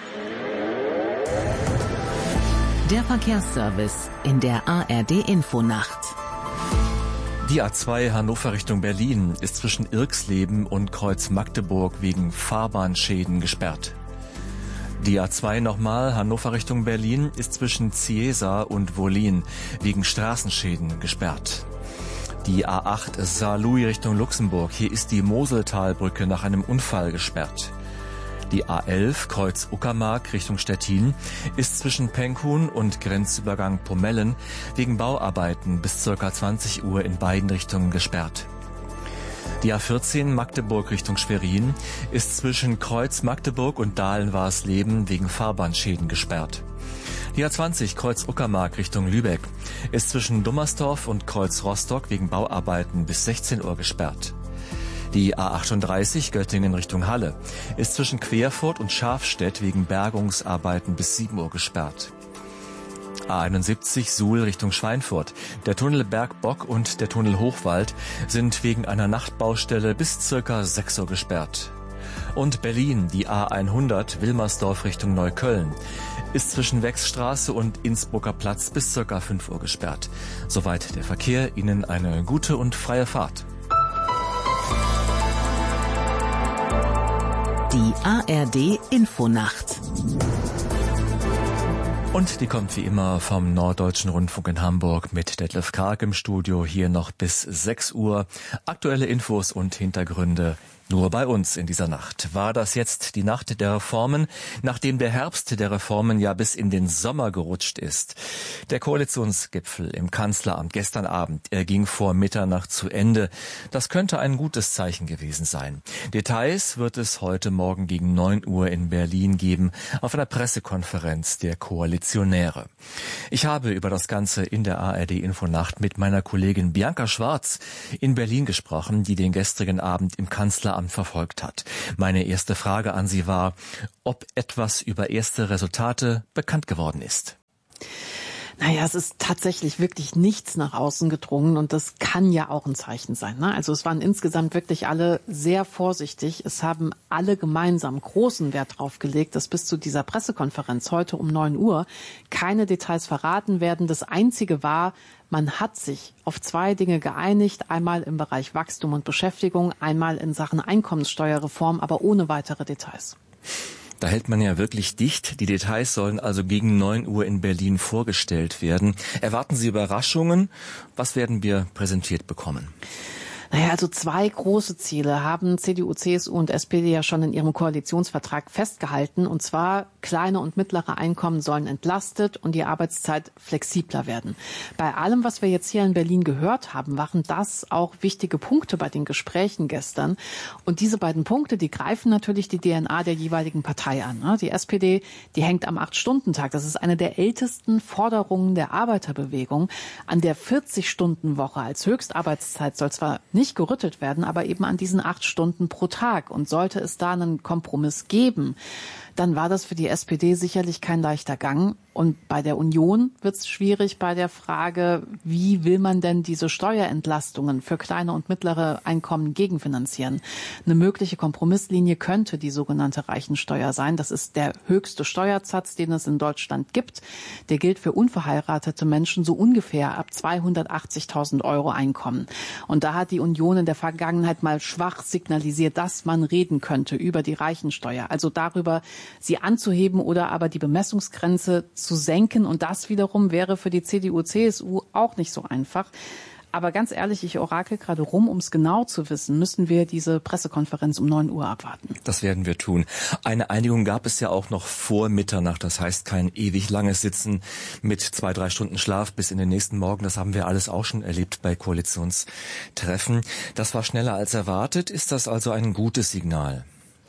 Der Verkehrsservice in der ARD-Infonacht. Die A2 Hannover Richtung Berlin ist zwischen Irxleben und Kreuz Magdeburg wegen Fahrbahnschäden gesperrt. Die A2 nochmal Hannover Richtung Berlin ist zwischen Ciesa und Wollin wegen Straßenschäden gesperrt. Die A8 Saarlouis Richtung Luxemburg, hier ist die Moseltalbrücke nach einem Unfall gesperrt. Die A11 Kreuz Uckermark Richtung Stettin ist zwischen Penkuhn und Grenzübergang Pomellen wegen Bauarbeiten bis ca. 20 Uhr in beiden Richtungen gesperrt. Die A14 Magdeburg Richtung Schwerin ist zwischen Kreuz Magdeburg und Dahlen-Warsleben wegen Fahrbahnschäden gesperrt. Die A20 Kreuz Uckermark Richtung Lübeck ist zwischen Dummersdorf und Kreuz Rostock wegen Bauarbeiten bis 16 Uhr gesperrt. Die A38 Göttingen Richtung Halle ist zwischen Querfurt und Schafstedt wegen Bergungsarbeiten bis 7 Uhr gesperrt. A71 Suhl Richtung Schweinfurt. Der Tunnel Bergbock und der Tunnel Hochwald sind wegen einer Nachtbaustelle bis ca. 6 Uhr gesperrt. Und Berlin, die A100 Wilmersdorf Richtung Neukölln, ist zwischen Wechsstraße und Innsbrucker Platz bis ca. 5 Uhr gesperrt. Soweit der Verkehr. Ihnen eine gute und freie Fahrt. Die ARD Infonacht. Und die kommt wie immer vom Norddeutschen Rundfunk in Hamburg mit Detlef Karg im Studio, hier noch bis 6 Uhr. Aktuelle Infos und Hintergründe Nur bei uns in dieser Nacht. War das jetzt die Nacht der Reformen, nachdem der Herbst der Reformen ja bis in den Sommer gerutscht ist? Der Koalitionsgipfel im Kanzleramt gestern Abend, er ging vor Mitternacht zu Ende. Das könnte ein gutes Zeichen gewesen sein. Details wird es heute Morgen gegen 9 Uhr in Berlin geben, auf einer Pressekonferenz der Koalitionäre. Ich habe über das Ganze in der ARD-Infonacht mit meiner Kollegin Bianca Schwarz in Berlin gesprochen, die den gestrigen Abend im Kanzleramt verfolgt hat. Meine erste Frage an sie war, ob etwas über erste Resultate bekannt geworden ist. Naja, es ist tatsächlich wirklich nichts nach außen gedrungen und das kann ja auch ein Zeichen sein, ne? Also es waren insgesamt wirklich alle sehr vorsichtig. Es haben alle gemeinsam großen Wert drauf gelegt, dass bis zu dieser Pressekonferenz heute um 9 Uhr keine Details verraten werden. Das Einzige war, man hat sich auf 2 Dinge geeinigt, einmal im Bereich Wachstum und Beschäftigung, einmal in Sachen Einkommenssteuerreform, aber ohne weitere Details. Da hält man ja wirklich dicht. Die Details sollen also gegen 9 Uhr in Berlin vorgestellt werden. Erwarten Sie Überraschungen? Was werden wir präsentiert bekommen? Naja, also 2 große Ziele haben CDU, CSU und SPD ja schon in ihrem Koalitionsvertrag festgehalten. Und zwar, kleine und mittlere Einkommen sollen entlastet und die Arbeitszeit flexibler werden. Bei allem, was wir jetzt hier in Berlin gehört haben, waren das auch wichtige Punkte bei den Gesprächen gestern. Und diese beiden Punkte, die greifen natürlich die DNA der jeweiligen Partei an. Die SPD, die hängt am 8-Stunden-Tag. Das ist eine der ältesten Forderungen der Arbeiterbewegung. An der 40-Stunden-Woche als Höchstarbeitszeit soll zwar nicht gerüttelt werden, aber eben an diesen 8 Stunden pro Tag. Und sollte es da einen Kompromiss geben, dann war das für die SPD sicherlich kein leichter Gang. Und bei der Union wird es schwierig bei der Frage, wie will man denn diese Steuerentlastungen für kleine und mittlere Einkommen gegenfinanzieren? Eine mögliche Kompromisslinie könnte die sogenannte Reichensteuer sein. Das ist der höchste Steuersatz, den es in Deutschland gibt. Der gilt für unverheiratete Menschen so ungefähr ab 280.000 Euro Einkommen. Und da hat die Union in der Vergangenheit mal schwach signalisiert, dass man reden könnte über die Reichensteuer. Also darüber, sie anzuheben oder aber die Bemessungsgrenze zu senken. Und das wiederum wäre für die CDU, CSU auch nicht so einfach. Aber ganz ehrlich, ich orakel gerade rum, um es genau zu wissen, müssen wir diese Pressekonferenz um 9 Uhr abwarten. Das werden wir tun. Eine Einigung gab es ja auch noch vor Mitternacht. Das heißt, kein ewig langes Sitzen mit 2-3 Stunden Schlaf bis in den nächsten Morgen. Das haben wir alles auch schon erlebt bei Koalitionstreffen. Das war schneller als erwartet. Ist das also ein gutes Signal?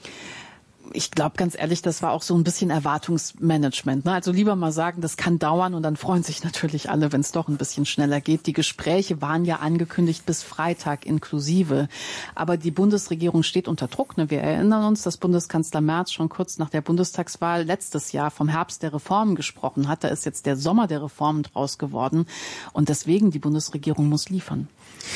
Ich glaube ganz ehrlich, das war auch so ein bisschen Erwartungsmanagement. Also lieber mal sagen, das kann dauern und dann freuen sich natürlich alle, wenn es doch ein bisschen schneller geht. Die Gespräche waren ja angekündigt bis Freitag inklusive. Aber die Bundesregierung steht unter Druck. Wir erinnern uns, dass Bundeskanzler Merz schon kurz nach der Bundestagswahl letztes Jahr vom Herbst der Reformen gesprochen hat. Da ist jetzt der Sommer der Reformen draus geworden. Und deswegen, die Bundesregierung muss liefern.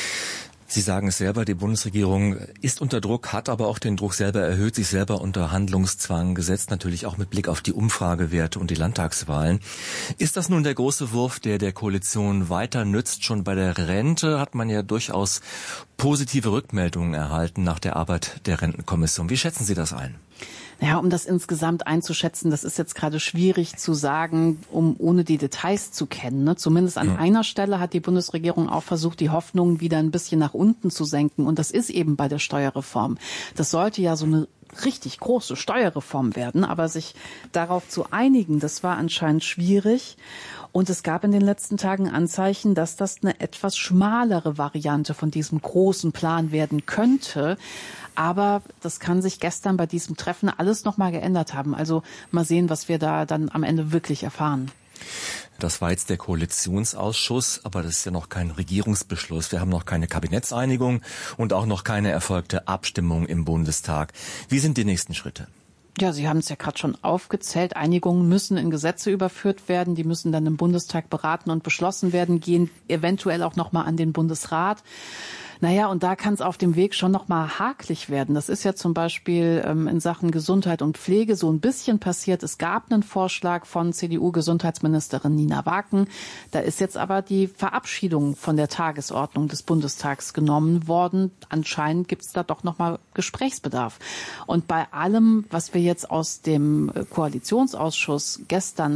Sie sagen es selber, die Bundesregierung ist unter Druck, hat aber auch den Druck selber erhöht, sich selber unter Handlungszwang gesetzt, natürlich auch mit Blick auf die Umfragewerte und die Landtagswahlen. Ist das nun der große Wurf, der Koalition weiter nützt? Schon bei der Rente hat man ja durchaus positive Rückmeldungen erhalten nach der Arbeit der Rentenkommission. Wie schätzen Sie das ein? Naja, um das insgesamt einzuschätzen, das ist jetzt gerade schwierig zu sagen, ohne die Details zu kennen. Zumindest an einer Stelle hat die Bundesregierung auch versucht, die Hoffnungen wieder ein bisschen nach unten zu senken. Und das ist eben bei der Steuerreform. Das sollte ja so eine richtig große Steuerreform werden, aber sich darauf zu einigen, das war anscheinend schwierig. Und es gab in den letzten Tagen Anzeichen, dass das eine etwas schmalere Variante von diesem großen Plan werden könnte. Aber das kann sich gestern bei diesem Treffen alles noch mal geändert haben. Also mal sehen, was wir da dann am Ende wirklich erfahren. Das war jetzt der Koalitionsausschuss, aber das ist ja noch kein Regierungsbeschluss. Wir haben noch keine Kabinettseinigung und auch noch keine erfolgte Abstimmung im Bundestag. Wie sind die nächsten Schritte? Ja, Sie haben es ja gerade schon aufgezählt. Einigungen müssen in Gesetze überführt werden. Die müssen dann im Bundestag beraten und beschlossen werden, gehen eventuell auch noch mal an den Bundesrat. Naja, und da kann es auf dem Weg schon noch mal hakelig werden. Das ist ja zum Beispiel in Sachen Gesundheit und Pflege so ein bisschen passiert. Es gab einen Vorschlag von CDU-Gesundheitsministerin Nina Waken. Da ist jetzt aber die Verabschiedung von der Tagesordnung des Bundestags genommen worden. Anscheinend gibt es da doch noch mal Gesprächsbedarf. Und bei allem, was wir jetzt aus dem Koalitionsausschuss gestern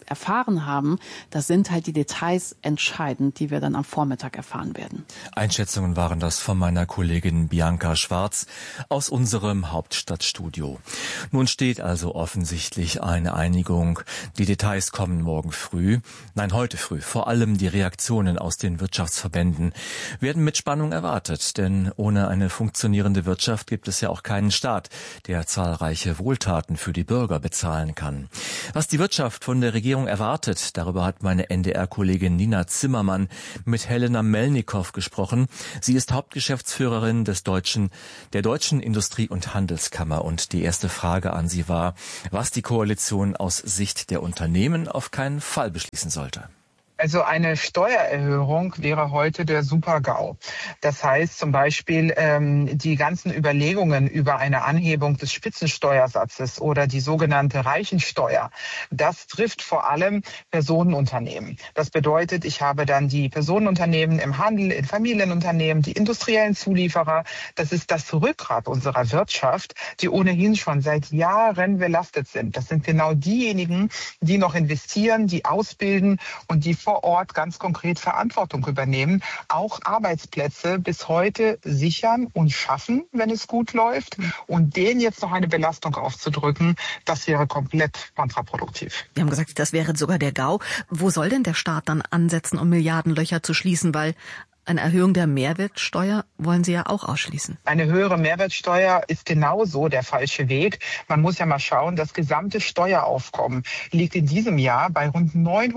erfahren haben, da sind halt die Details entscheidend, die wir dann am Vormittag erfahren werden. Einschätzungen waren das von meiner Kollegin Bianca Schwarz aus unserem Hauptstadtstudio. Nun steht also offensichtlich eine Einigung. Die Details kommen morgen früh. Nein, heute früh. Vor allem die Reaktionen aus den Wirtschaftsverbänden werden mit Spannung erwartet, denn ohne eine funktionierende Wirtschaft gibt es ja auch keinen Staat, der zahlreiche Wohltaten für die Bürger bezahlen kann. Was die Wirtschaft von der Regierung erwartet, darüber hat meine NDR-Kollegin Nina Zimmermann mit Helena Melnikow gesprochen. Sie ist Hauptgeschäftsführerin der Deutschen Industrie- und Handelskammer. Und die erste Frage an sie war, was die Koalition aus Sicht der Unternehmen auf keinen Fall beschließen sollte. Also eine Steuererhöhung wäre heute der Super-GAU. Das heißt zum Beispiel die ganzen Überlegungen über eine Anhebung des Spitzensteuersatzes oder die sogenannte Reichensteuer. Das trifft vor allem Personenunternehmen. Das bedeutet, ich habe dann die Personenunternehmen im Handel, in Familienunternehmen, die industriellen Zulieferer. Das ist das Rückgrat unserer Wirtschaft, die ohnehin schon seit Jahren belastet sind. Das sind genau diejenigen, die noch investieren, die ausbilden und die vor Ort ganz konkret Verantwortung übernehmen, auch Arbeitsplätze bis heute sichern und schaffen, wenn es gut läuft. Und denen jetzt noch eine Belastung aufzudrücken, das wäre komplett kontraproduktiv. Wir haben gesagt, das wäre sogar der GAU. Wo soll denn der Staat dann ansetzen, um Milliardenlöcher zu schließen? Weil eine Erhöhung der Mehrwertsteuer wollen Sie ja auch ausschließen. Eine höhere Mehrwertsteuer ist genauso der falsche Weg. Man muss ja mal schauen, das gesamte Steueraufkommen liegt in diesem Jahr bei rund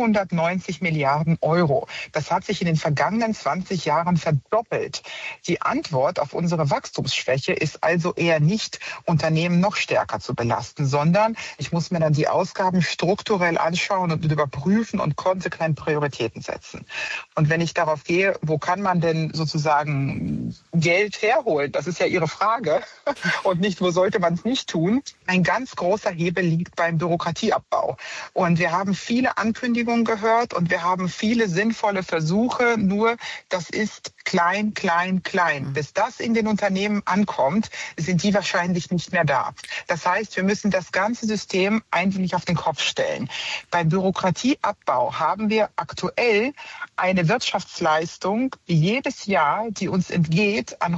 990 Milliarden Euro. Das hat sich in den vergangenen 20 Jahren verdoppelt. Die Antwort auf unsere Wachstumsschwäche ist also eher nicht, Unternehmen noch stärker zu belasten, sondern ich muss mir dann die Ausgaben strukturell anschauen und überprüfen und konsequent Prioritäten setzen. Und wenn ich darauf gehe, wo kann man denn sozusagen Geld herholen? Das ist ja Ihre Frage. Und nicht, wo sollte man es nicht tun? Ein ganz großer Hebel liegt beim Bürokratieabbau. Und wir haben viele Ankündigungen gehört und wir haben viele sinnvolle Versuche. Nur das ist klein, klein, klein. Bis das in den Unternehmen ankommt, sind die wahrscheinlich nicht mehr da. Das heißt, wir müssen das ganze System eigentlich auf den Kopf stellen. Beim Bürokratieabbau haben wir aktuell eine Wirtschaftsleistung jedes Jahr, die uns entgeht, an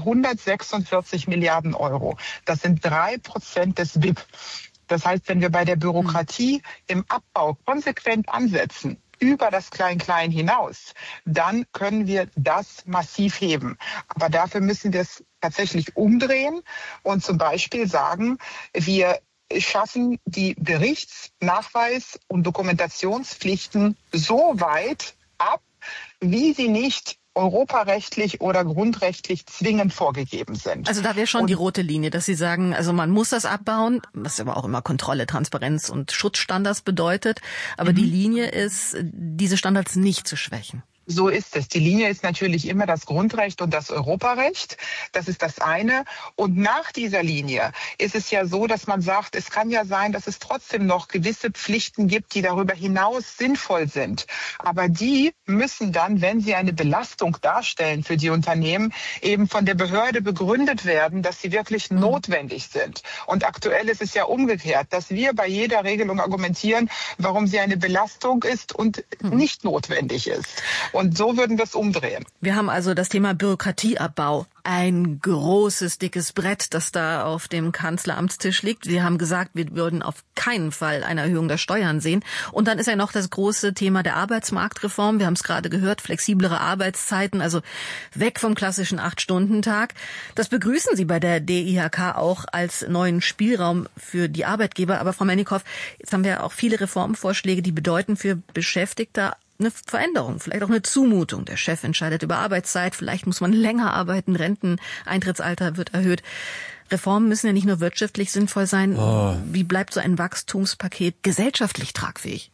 146 Milliarden Euro. Das sind 3% des BIP. Das heißt, wenn wir bei der Bürokratie im Abbau konsequent ansetzen, über das Klein-Klein hinaus, dann können wir das massiv heben. Aber dafür müssen wir es tatsächlich umdrehen und zum Beispiel sagen, wir schaffen die Berichts-, Nachweis- und Dokumentationspflichten so weit ab, wie sie nicht europarechtlich oder grundrechtlich zwingend vorgegeben sind. Also da wäre schon die rote Linie, dass Sie sagen, also man muss das abbauen, was aber auch immer Kontrolle, Transparenz und Schutzstandards bedeutet. Aber die Linie ist, diese Standards nicht zu schwächen. So ist es. Die Linie ist natürlich immer das Grundrecht und das Europarecht. Das ist das eine. Und nach dieser Linie ist es ja so, dass man sagt, es kann ja sein, dass es trotzdem noch gewisse Pflichten gibt, die darüber hinaus sinnvoll sind. Aber die müssen dann, wenn sie eine Belastung darstellen für die Unternehmen, eben von der Behörde begründet werden, dass sie wirklich notwendig sind. Und aktuell ist es ja umgekehrt, dass wir bei jeder Regelung argumentieren, warum sie eine Belastung ist und nicht notwendig ist. Und so würden wir es umdrehen. Wir haben also das Thema Bürokratieabbau. Ein großes, dickes Brett, das da auf dem Kanzleramtstisch liegt. Sie haben gesagt, wir würden auf keinen Fall eine Erhöhung der Steuern sehen. Und dann ist ja noch das große Thema der Arbeitsmarktreform. Wir haben es gerade gehört, flexiblere Arbeitszeiten, also weg vom klassischen 8-Stunden-Tag. Das begrüßen Sie bei der DIHK auch als neuen Spielraum für die Arbeitgeber. Aber Frau Melnikow, jetzt haben wir auch viele Reformvorschläge, die bedeuten für Beschäftigte eine Veränderung, vielleicht auch eine Zumutung. Der Chef entscheidet über Arbeitszeit, vielleicht muss man länger arbeiten, Renteneintrittsalter wird erhöht. Reformen müssen ja nicht nur wirtschaftlich sinnvoll sein. Wie bleibt so ein Wachstumspaket gesellschaftlich tragfähig?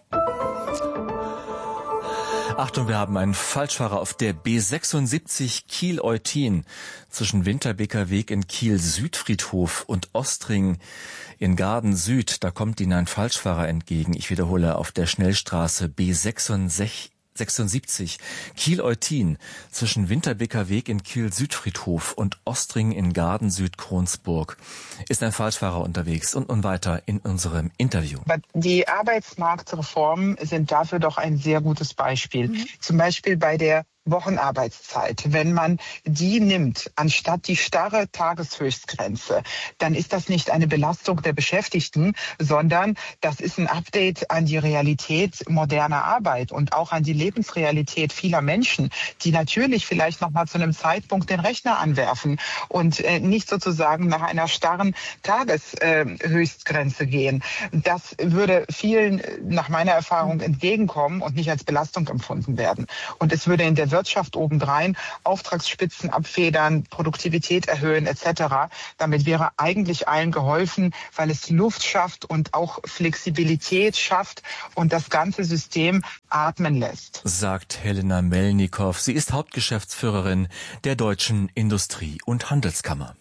Achtung, wir haben einen Falschfahrer auf der B76 Kiel-Eutin zwischen Winterbeker Weg in Kiel-Südfriedhof und Ostring in Garden Süd. Da kommt Ihnen ein Falschfahrer entgegen. Ich wiederhole, auf der Schnellstraße B76 76. Kiel-Eutin zwischen Winterbeker Weg in Kiel-Südfriedhof und Ostring in Garden-Süd-Kronsburg. Ist ein Falschfahrer unterwegs und weiter in unserem Interview. Die Arbeitsmarktreformen sind dafür doch ein sehr gutes Beispiel. Zum Beispiel bei der Wochenarbeitszeit. Wenn man die nimmt, anstatt die starre Tageshöchstgrenze, dann ist das nicht eine Belastung der Beschäftigten, sondern das ist ein Update an die Realität moderner Arbeit und auch an die Lebensrealität vieler Menschen, die natürlich vielleicht noch mal zu einem Zeitpunkt den Rechner anwerfen und nicht sozusagen nach einer starren Tageshöchstgrenze gehen. Das würde vielen nach meiner Erfahrung entgegenkommen und nicht als Belastung empfunden werden. Und es würde in der Wirtschaft obendrein Auftragsspitzen abfedern, Produktivität erhöhen etc. Damit wäre eigentlich allen geholfen, weil es Luft schafft und auch Flexibilität schafft und das ganze System atmen lässt. Sagt Helena Melnikow. Sie ist Hauptgeschäftsführerin der Deutschen Industrie- und Handelskammer.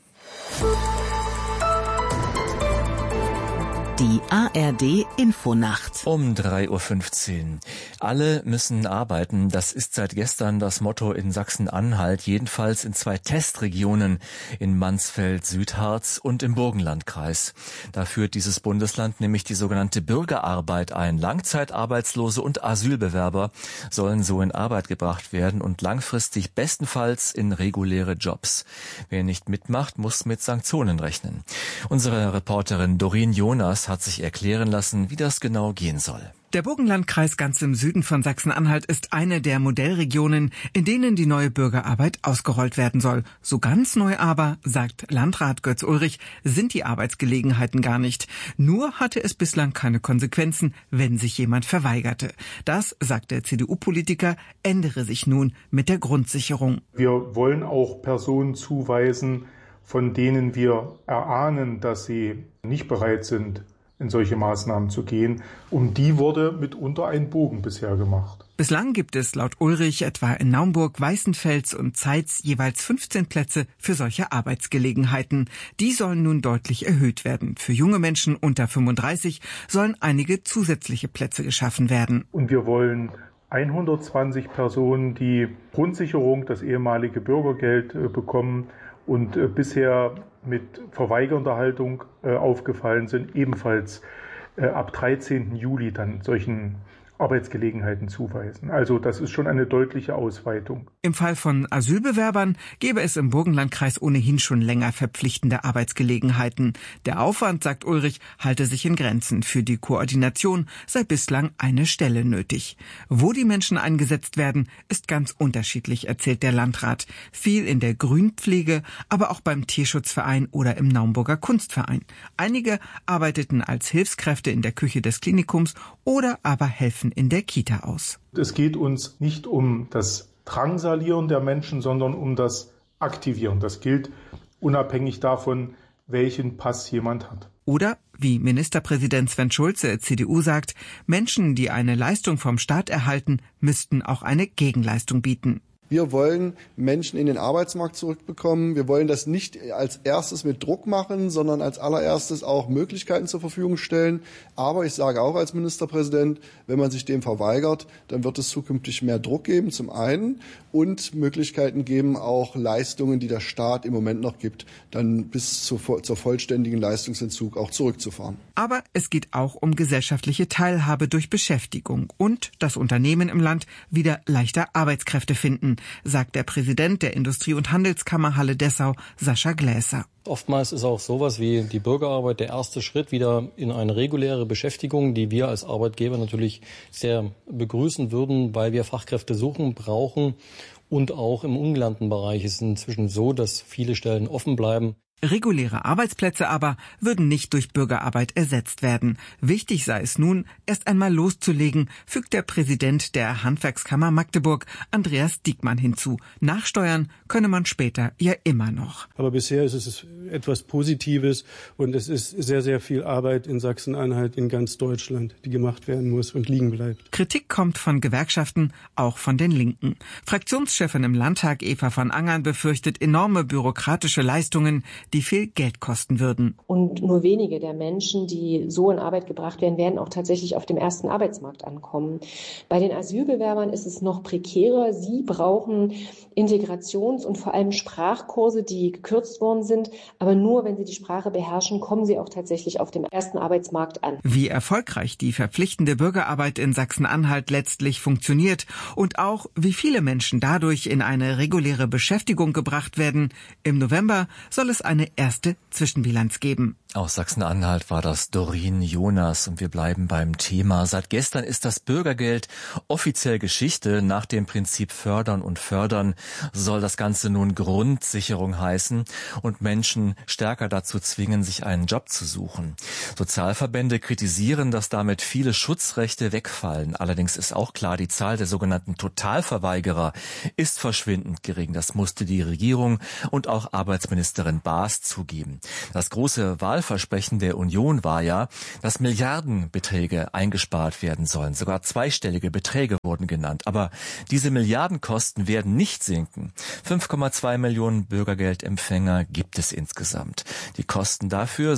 Die ARD Infonacht. Um 3:15 Uhr. Alle müssen arbeiten. Das ist seit gestern das Motto in Sachsen-Anhalt, jedenfalls in 2 Testregionen, in Mansfeld, Südharz und im Burgenlandkreis. Da führt dieses Bundesland nämlich die sogenannte Bürgerarbeit ein. Langzeitarbeitslose und Asylbewerber sollen so in Arbeit gebracht werden und langfristig bestenfalls in reguläre Jobs. Wer nicht mitmacht, muss mit Sanktionen rechnen. Unsere Reporterin Doreen Jonas hat sich erklären lassen, wie das genau gehen soll. Der Burgenlandkreis ganz im Süden von Sachsen-Anhalt ist eine der Modellregionen, in denen die neue Bürgerarbeit ausgerollt werden soll. So ganz neu aber, sagt Landrat Götz Ulrich, sind die Arbeitsgelegenheiten gar nicht. Nur hatte es bislang keine Konsequenzen, wenn sich jemand verweigerte. Das, sagt der CDU-Politiker, ändere sich nun mit der Grundsicherung. Wir wollen auch Personen zuweisen, von denen wir erahnen, dass sie nicht bereit sind, in solche Maßnahmen zu gehen. Um die wurde mitunter ein Bogen bisher gemacht. Bislang gibt es laut Ulrich etwa in Naumburg, Weißenfels und Zeitz jeweils 15 Plätze für solche Arbeitsgelegenheiten. Die sollen nun deutlich erhöht werden. Für junge Menschen unter 35 sollen einige zusätzliche Plätze geschaffen werden. Und wir wollen 120 Personen, die Grundsicherung, das ehemalige Bürgergeld bekommen und bisher mit Verweigerunterhaltung aufgefallen sind, ebenfalls ab 13. Juli dann solchen Arbeitsgelegenheiten zuweisen. Also das ist schon eine deutliche Ausweitung. Im Fall von Asylbewerbern gäbe es im Burgenlandkreis ohnehin schon länger verpflichtende Arbeitsgelegenheiten. Der Aufwand, sagt Ulrich, halte sich in Grenzen. Für die Koordination sei bislang eine Stelle nötig. Wo die Menschen eingesetzt werden, ist ganz unterschiedlich, erzählt der Landrat. Viel in der Grünpflege, aber auch beim Tierschutzverein oder im Naumburger Kunstverein. Einige arbeiteten als Hilfskräfte in der Küche des Klinikums oder aber helfen in der Kita aus. Es geht uns nicht um das Drangsalieren der Menschen, sondern um das Aktivieren. Das gilt unabhängig davon, welchen Pass jemand hat. Oder, wie Ministerpräsident Sven Schulze, CDU, sagt, Menschen, die eine Leistung vom Staat erhalten, müssten auch eine Gegenleistung bieten. Wir wollen Menschen in den Arbeitsmarkt zurückbekommen. Wir wollen das nicht als erstes mit Druck machen, sondern als allererstes auch Möglichkeiten zur Verfügung stellen. Aber ich sage auch als Ministerpräsident, wenn man sich dem verweigert, dann wird es zukünftig mehr Druck geben, zum einen, und Möglichkeiten geben, auch Leistungen, die der Staat im Moment noch gibt, dann bis zur vollständigen Leistungsentzug auch zurückzufahren. Aber es geht auch um gesellschaftliche Teilhabe durch Beschäftigung und dass Unternehmen im Land wieder leichter Arbeitskräfte finden, sagt der Präsident der Industrie- und Handelskammer Halle Dessau, Sascha Gläser. Oftmals ist auch sowas wie die Bürgerarbeit der erste Schritt wieder in eine reguläre Beschäftigung, die wir als Arbeitgeber natürlich sehr begrüßen würden, weil wir Fachkräfte suchen, brauchen. Und auch im ungelernten Bereich ist es inzwischen so, dass viele Stellen offen bleiben. Reguläre Arbeitsplätze aber würden nicht durch Bürgerarbeit ersetzt werden. Wichtig sei es nun, erst einmal loszulegen, fügt der Präsident der Handwerkskammer Magdeburg, Andreas Diekmann, hinzu. Nachsteuern könne man später ja immer noch. Aber bisher ist es etwas Positives und es ist sehr, sehr viel Arbeit in Sachsen-Anhalt, in ganz Deutschland, die gemacht werden muss und liegen bleibt. Kritik kommt von Gewerkschaften, auch von den Linken. Fraktionschefin im Landtag Eva von Angern befürchtet enorme bürokratische Leistungen, die viel Geld kosten würden. Und nur wenige der Menschen, die so in Arbeit gebracht werden, werden auch tatsächlich auf dem ersten Arbeitsmarkt ankommen. Bei den Asylbewerbern ist es noch prekärer. Sie brauchen Integrations- und vor allem Sprachkurse, die gekürzt worden sind. Aber nur wenn sie die Sprache beherrschen, kommen sie auch tatsächlich auf dem ersten Arbeitsmarkt an. Wie erfolgreich die verpflichtende Bürgerarbeit in Sachsen-Anhalt letztlich funktioniert und auch wie viele Menschen dadurch in eine reguläre Beschäftigung gebracht werden. Im November soll es eine erste Zwischenbilanz geben. Aus Sachsen-Anhalt war das Doreen Jonas und wir bleiben beim Thema. Seit gestern ist das Bürgergeld offiziell Geschichte. Nach dem Prinzip Fördern und Fördern soll das Ganze nun Grundsicherung heißen und Menschen stärker dazu zwingen, sich einen Job zu suchen. Sozialverbände kritisieren, dass damit viele Schutzrechte wegfallen. Allerdings ist auch klar, die Zahl der sogenannten Totalverweigerer ist verschwindend gering. Das musste die Regierung und auch Arbeitsministerin Baas zugeben. Das große Wahlversprechen der Union war ja, dass Milliardenbeträge eingespart werden sollen. Sogar zweistellige Beträge wurden genannt. Aber diese Milliardenkosten werden nicht sinken. 5,2 Millionen Bürgergeldempfänger gibt es insgesamt. Die Kosten dafür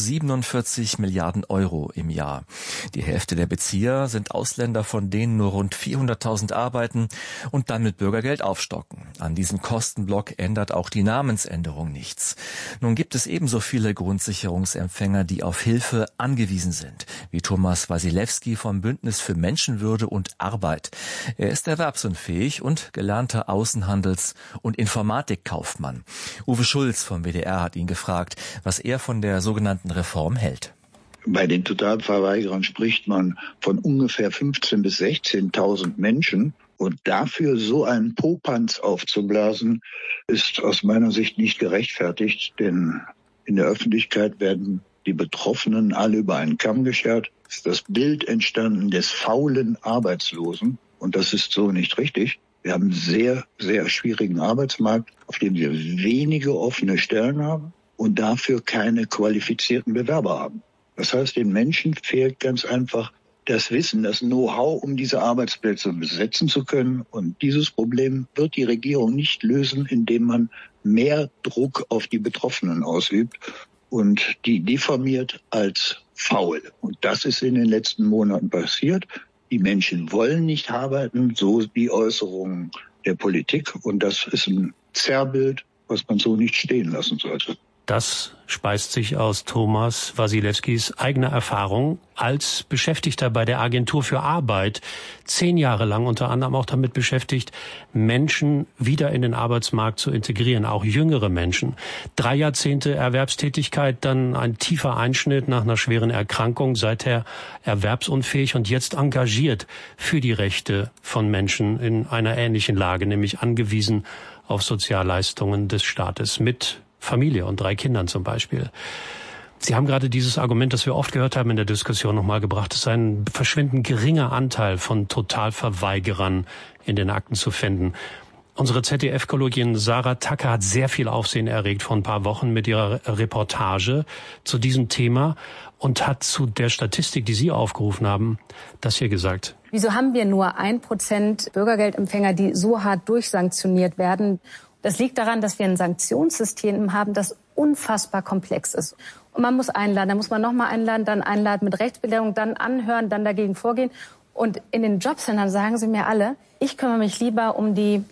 47 Milliarden Euro im Jahr. Die Hälfte der Bezieher sind Ausländer, von denen nur rund 400.000 arbeiten und dann mit Bürgergeld aufstocken. An diesem Kostenblock ändert auch die Namensänderung nichts. Nun gibt es ebenso viele Grundsicherungsempfänger, die auf Hilfe angewiesen sind, wie Thomas Wasilewski vom Bündnis für Menschenwürde und Arbeit. Er ist erwerbsunfähig und gelernter Außenhandels- und Informatikkaufmann. Uwe Schulz vom WDR hat ihn gefragt, was er von der sogenannten Reform hält. Bei den Totalverweigerern spricht man von ungefähr 15.000 bis 16.000 Menschen. Und dafür so einen Popanz aufzublasen, ist aus meiner Sicht nicht gerechtfertigt. Denn in der Öffentlichkeit werden die Betroffenen alle über einen Kamm geschert. Es ist das Bild entstanden des faulen Arbeitslosen. Und das ist so nicht richtig. Wir haben einen sehr, sehr schwierigen Arbeitsmarkt, auf dem wir wenige offene Stellen haben und dafür keine qualifizierten Bewerber haben. Das heißt, den Menschen fehlt ganz einfach das Wissen, das Know-how, um diese Arbeitsplätze besetzen zu können. Und dieses Problem wird die Regierung nicht lösen, indem man mehr Druck auf die Betroffenen ausübt und die diffamiert als faul. Und das ist in den letzten Monaten passiert. Die Menschen wollen nicht arbeiten, so die Äußerungen der Politik. Und das ist ein Zerrbild, was man so nicht stehen lassen sollte. Das speist sich aus Thomas Wasilewskis eigener Erfahrung als Beschäftigter bei der Agentur für Arbeit. 10 Jahre lang unter anderem auch damit beschäftigt, Menschen wieder in den Arbeitsmarkt zu integrieren, auch jüngere Menschen. 3 Jahrzehnte Erwerbstätigkeit, dann ein tiefer Einschnitt nach einer schweren Erkrankung, seither erwerbsunfähig und jetzt engagiert für die Rechte von Menschen in einer ähnlichen Lage, nämlich angewiesen auf Sozialleistungen des Staates mit Familie und 3 Kindern zum Beispiel. Sie haben gerade dieses Argument, das wir oft gehört haben in der Diskussion, nochmal gebracht. Es ist ein verschwindend geringer Anteil von Totalverweigerern in den Akten zu finden. Unsere ZDF-Kollegin Sarah Tacker hat sehr viel Aufsehen erregt vor ein paar Wochen mit ihrer Reportage zu diesem Thema und hat zu der Statistik, die Sie aufgerufen haben, das hier gesagt. Wieso haben wir nur 1% Bürgergeldempfänger, die so hart durchsanktioniert werden? Das liegt daran, dass wir ein Sanktionssystem haben, das unfassbar komplex ist. Und man muss einladen, dann muss man nochmal einladen, dann einladen mit Rechtsbelehrung, dann anhören, dann dagegen vorgehen. Und in den Jobcentern sagen sie mir alle, ich kümmere mich lieber um die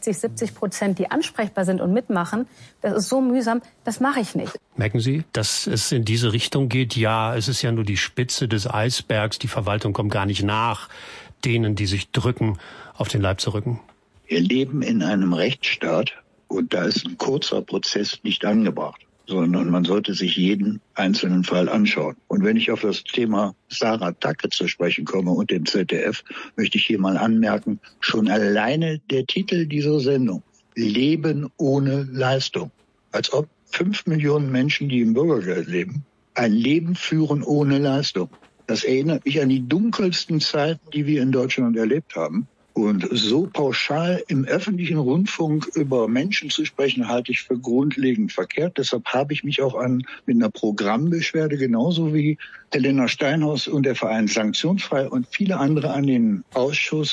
60-70%, die ansprechbar sind und mitmachen. Das ist so mühsam, das mache ich nicht. Merken Sie, dass es in diese Richtung geht? Ja, es ist ja nur die Spitze des Eisbergs. Die Verwaltung kommt gar nicht nach denen, die sich drücken, auf den Leib zu rücken. Wir leben in einem Rechtsstaat und da ist ein kurzer Prozess nicht angebracht, sondern man sollte sich jeden einzelnen Fall anschauen. Und wenn ich auf das Thema Sarah Tacker zu sprechen komme und dem ZDF, möchte ich hier mal anmerken, schon alleine der Titel dieser Sendung, Leben ohne Leistung, als ob 5 Millionen Menschen, die im Bürgergeld leben, ein Leben führen ohne Leistung. Das erinnert mich an die dunkelsten Zeiten, die wir in Deutschland erlebt haben. Und so pauschal im öffentlichen Rundfunk über Menschen zu sprechen, halte ich für grundlegend verkehrt. Deshalb habe ich mich auch mit einer Programmbeschwerde, genauso wie Helena Steinhaus und der Verein Sanktionsfrei und viele andere, an den Ausschuss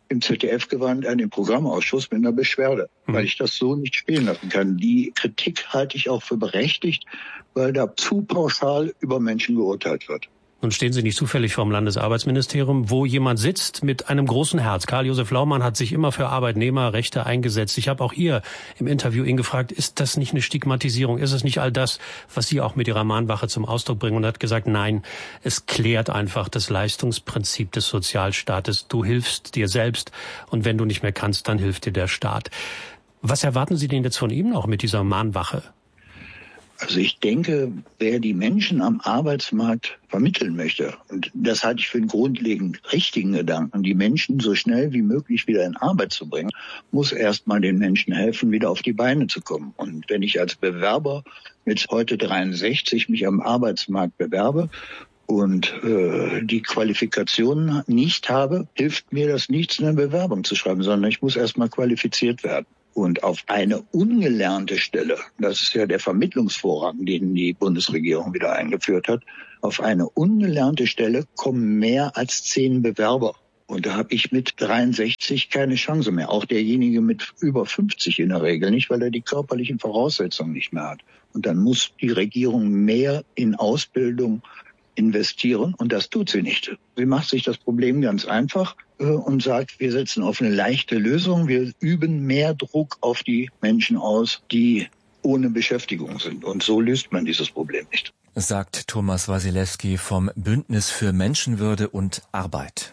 im ZDF-Gewand an den Programmausschuss mit einer Beschwerde, weil ich das so nicht spielen lassen kann. Die Kritik halte ich auch für berechtigt, weil da zu pauschal über Menschen geurteilt wird. Nun stehen Sie nicht zufällig vor dem Landesarbeitsministerium, wo jemand sitzt mit einem großen Herz. Karl-Josef Laumann hat sich immer für Arbeitnehmerrechte eingesetzt. Ich habe auch hier im Interview ihn gefragt, ist das nicht eine Stigmatisierung? Ist es nicht all das, was Sie auch mit Ihrer Mahnwache zum Ausdruck bringen? Und er hat gesagt, nein, es klärt einfach das Leistungsprinzip des Sozialstaates. Du hilfst dir selbst und wenn du nicht mehr kannst, dann hilft dir der Staat. Was erwarten Sie denn jetzt von ihm noch mit dieser Mahnwache? Also ich denke, wer die Menschen am Arbeitsmarkt vermitteln möchte, und das halte ich für einen grundlegend richtigen Gedanken, die Menschen so schnell wie möglich wieder in Arbeit zu bringen, muss erstmal den Menschen helfen, wieder auf die Beine zu kommen. Und wenn ich als Bewerber mit heute 63 mich am Arbeitsmarkt bewerbe und die Qualifikationen nicht habe, hilft mir das nichts, eine Bewerbung zu schreiben, sondern ich muss erstmal qualifiziert werden. Und auf eine ungelernte Stelle, das ist ja der Vermittlungsvorrang, den die Bundesregierung wieder eingeführt hat, auf eine ungelernte Stelle kommen mehr als 10 Bewerber. Und da habe ich mit 63 keine Chance mehr. Auch derjenige mit über 50 in der Regel nicht, weil er die körperlichen Voraussetzungen nicht mehr hat. Und dann muss die Regierung mehr in Ausbildung investieren und das tut sie nicht. Sie macht sich das Problem ganz einfach und sagt, wir setzen auf eine leichte Lösung. Wir üben mehr Druck auf die Menschen aus, die ohne Beschäftigung sind. Und so löst man dieses Problem nicht. Sagt Thomas Wasilewski vom Bündnis für Menschenwürde und Arbeit.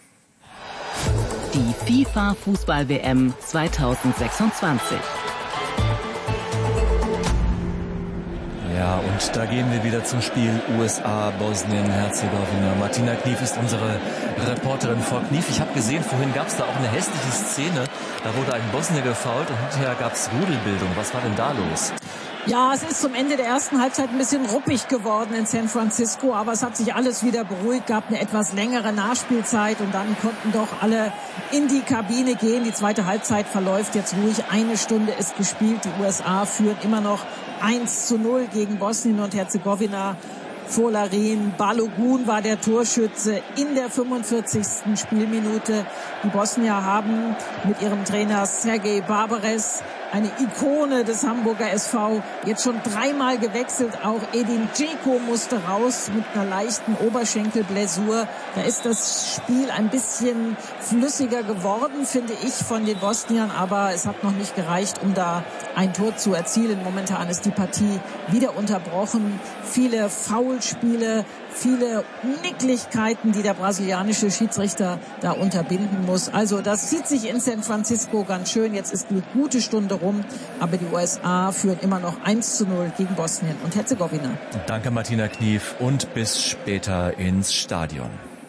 Die FIFA-Fußball-WM 2026. Ja, und da gehen wir wieder zum Spiel USA, Bosnien-Herzegowina. Martina Knief ist unsere Reporterin. Frau Knief, ich habe gesehen, vorhin gab es da auch eine hässliche Szene. Da wurde ein Bosnier gefoult und hinterher gab es Rudelbildung. Was war denn da los? Ja, es ist zum Ende der ersten Halbzeit ein bisschen ruppig geworden in San Francisco, aber es hat sich alles wieder beruhigt, gab eine etwas längere Nachspielzeit und dann konnten doch alle in die Kabine gehen. Die zweite Halbzeit verläuft jetzt ruhig. 1 Stunde ist gespielt. Die USA führen immer noch 1:0 gegen Bosnien und Herzegowina. Folarin Balogun war der Torschütze in der 45. Spielminute. Die Bosnier haben mit ihrem Trainer Sergej Barbares, eine Ikone des Hamburger SV, jetzt schon 3-mal gewechselt. Auch Edin Dzeko musste raus mit einer leichten Oberschenkelblessur. Da ist das Spiel ein bisschen flüssiger geworden, finde ich, von den Bosniern. Aber es hat noch nicht gereicht, um da ein Tor zu erzielen. Momentan ist die Partie wieder unterbrochen. Viele Foulspiele, viele Nicklichkeiten, die der brasilianische Schiedsrichter da unterbinden muss. Also das zieht sich in San Francisco ganz schön. Jetzt ist eine gute Stunde rum, aber die USA führen immer noch 1:0 gegen Bosnien und Herzegowina. Danke Martina Knief und bis später ins Stadion.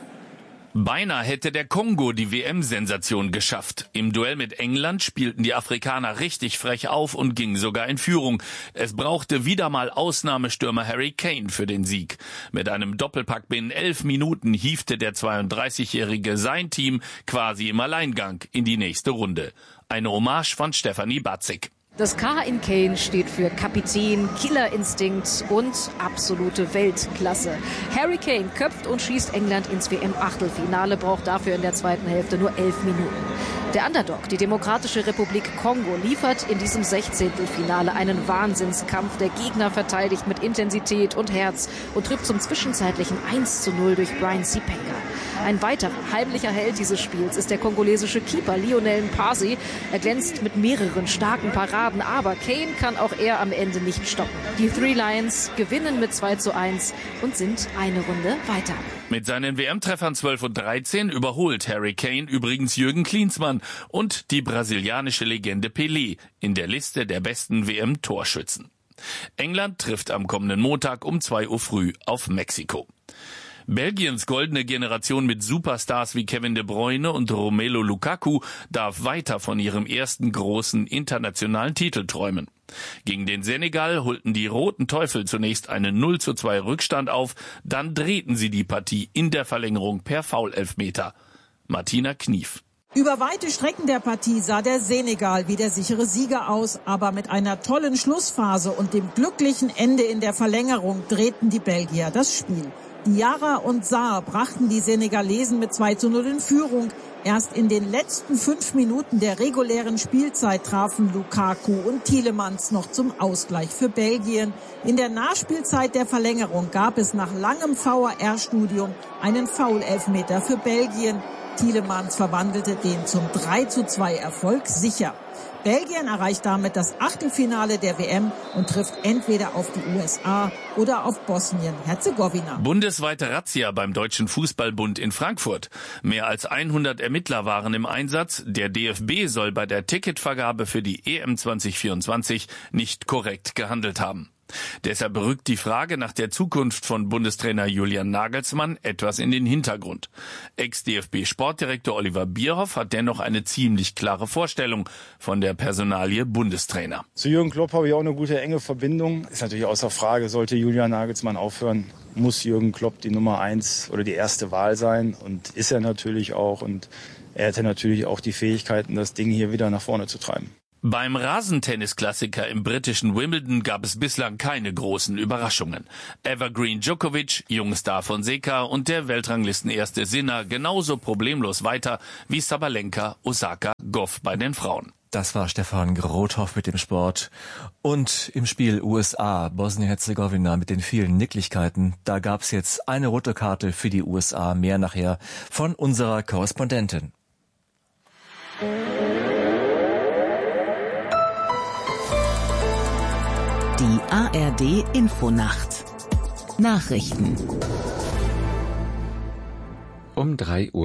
Beinahe hätte der Kongo die WM-Sensation geschafft. Im Duell mit England spielten die Afrikaner richtig frech auf und gingen sogar in Führung. Es brauchte wieder mal Ausnahmestürmer Harry Kane für den Sieg. Mit einem Doppelpack binnen 11 Minuten hiefte der 32-Jährige sein Team quasi im Alleingang in die nächste Runde. Eine Hommage von Stefanie Batzig. Das K in Kane steht für Kapitän, Killerinstinkt und absolute Weltklasse. Harry Kane köpft und schießt England ins WM-Achtelfinale, braucht dafür in der zweiten Hälfte nur 11 Minuten. Der Underdog, die Demokratische Republik Kongo, liefert in diesem 16. Finale einen Wahnsinnskampf. Der Gegner verteidigt mit Intensität und Herz und trifft zum zwischenzeitlichen 1:0 durch Brian Sipenga. Ein weiterer heimlicher Held dieses Spiels ist der kongolesische Keeper Lionel Mpasi. Er glänzt mit mehreren starken Paraden, aber Kane kann auch er am Ende nicht stoppen. Die Three Lions gewinnen mit 2:1 und sind eine Runde weiter. Mit seinen WM-Treffern 12 und 13 überholt Harry Kane übrigens Jürgen Klinsmann und die brasilianische Legende Pelé in der Liste der besten WM-Torschützen. England trifft am kommenden Montag um 2 Uhr früh auf Mexiko. Belgiens goldene Generation mit Superstars wie Kevin De Bruyne und Romelu Lukaku darf weiter von ihrem ersten großen internationalen Titel träumen. Gegen den Senegal holten die Roten Teufel zunächst einen 0:2 Rückstand auf, dann drehten sie die Partie in der Verlängerung per Foul-Elfmeter. Martina Knief. Über weite Strecken der Partie sah der Senegal wie der sichere Sieger aus, aber mit einer tollen Schlussphase und dem glücklichen Ende in der Verlängerung drehten die Belgier das Spiel. Diarra und Sarr brachten die Senegalesen mit 2:0 in Führung. Erst in den letzten 5 Minuten der regulären Spielzeit trafen Lukaku und Tielemans noch zum Ausgleich für Belgien. In der Nachspielzeit der Verlängerung gab es nach langem VAR-Studium einen Foul-Elfmeter für Belgien. Tielemans verwandelte den zum 3:2 Erfolg sicher. Belgien erreicht damit das Achtelfinale der WM und trifft entweder auf die USA oder auf Bosnien-Herzegowina. Bundesweite Razzia beim Deutschen Fußballbund in Frankfurt. Mehr als 100 Ermittler waren im Einsatz. Der DFB soll bei der Ticketvergabe für die EM 2024 nicht korrekt gehandelt haben. Deshalb rückt die Frage nach der Zukunft von Bundestrainer Julian Nagelsmann etwas in den Hintergrund. Ex-DFB-Sportdirektor Oliver Bierhoff hat dennoch eine ziemlich klare Vorstellung von der Personalie Bundestrainer. Zu Jürgen Klopp habe ich auch eine gute, enge Verbindung. Ist natürlich außer Frage, sollte Julian Nagelsmann aufhören, muss Jürgen Klopp die Nummer 1 oder die erste Wahl sein. Und ist er natürlich auch. Und er hätte natürlich auch die Fähigkeiten, das Ding hier wieder nach vorne zu treiben. Beim Rasentennisklassiker im britischen Wimbledon gab es bislang keine großen Überraschungen. Evergreen Djokovic, Jungstar Fonseca und der Weltranglistenerste Sinner genauso problemlos weiter wie Sabalenka, Osaka, Goff bei den Frauen. Das war Stefan Grothoff mit dem Sport. Und im Spiel USA, Bosnien-Herzegowina mit den vielen Nicklichkeiten, da gab's jetzt eine rote Karte für die USA. Mehr nachher von unserer Korrespondentin. Die ARD Infonacht. Nachrichten. Um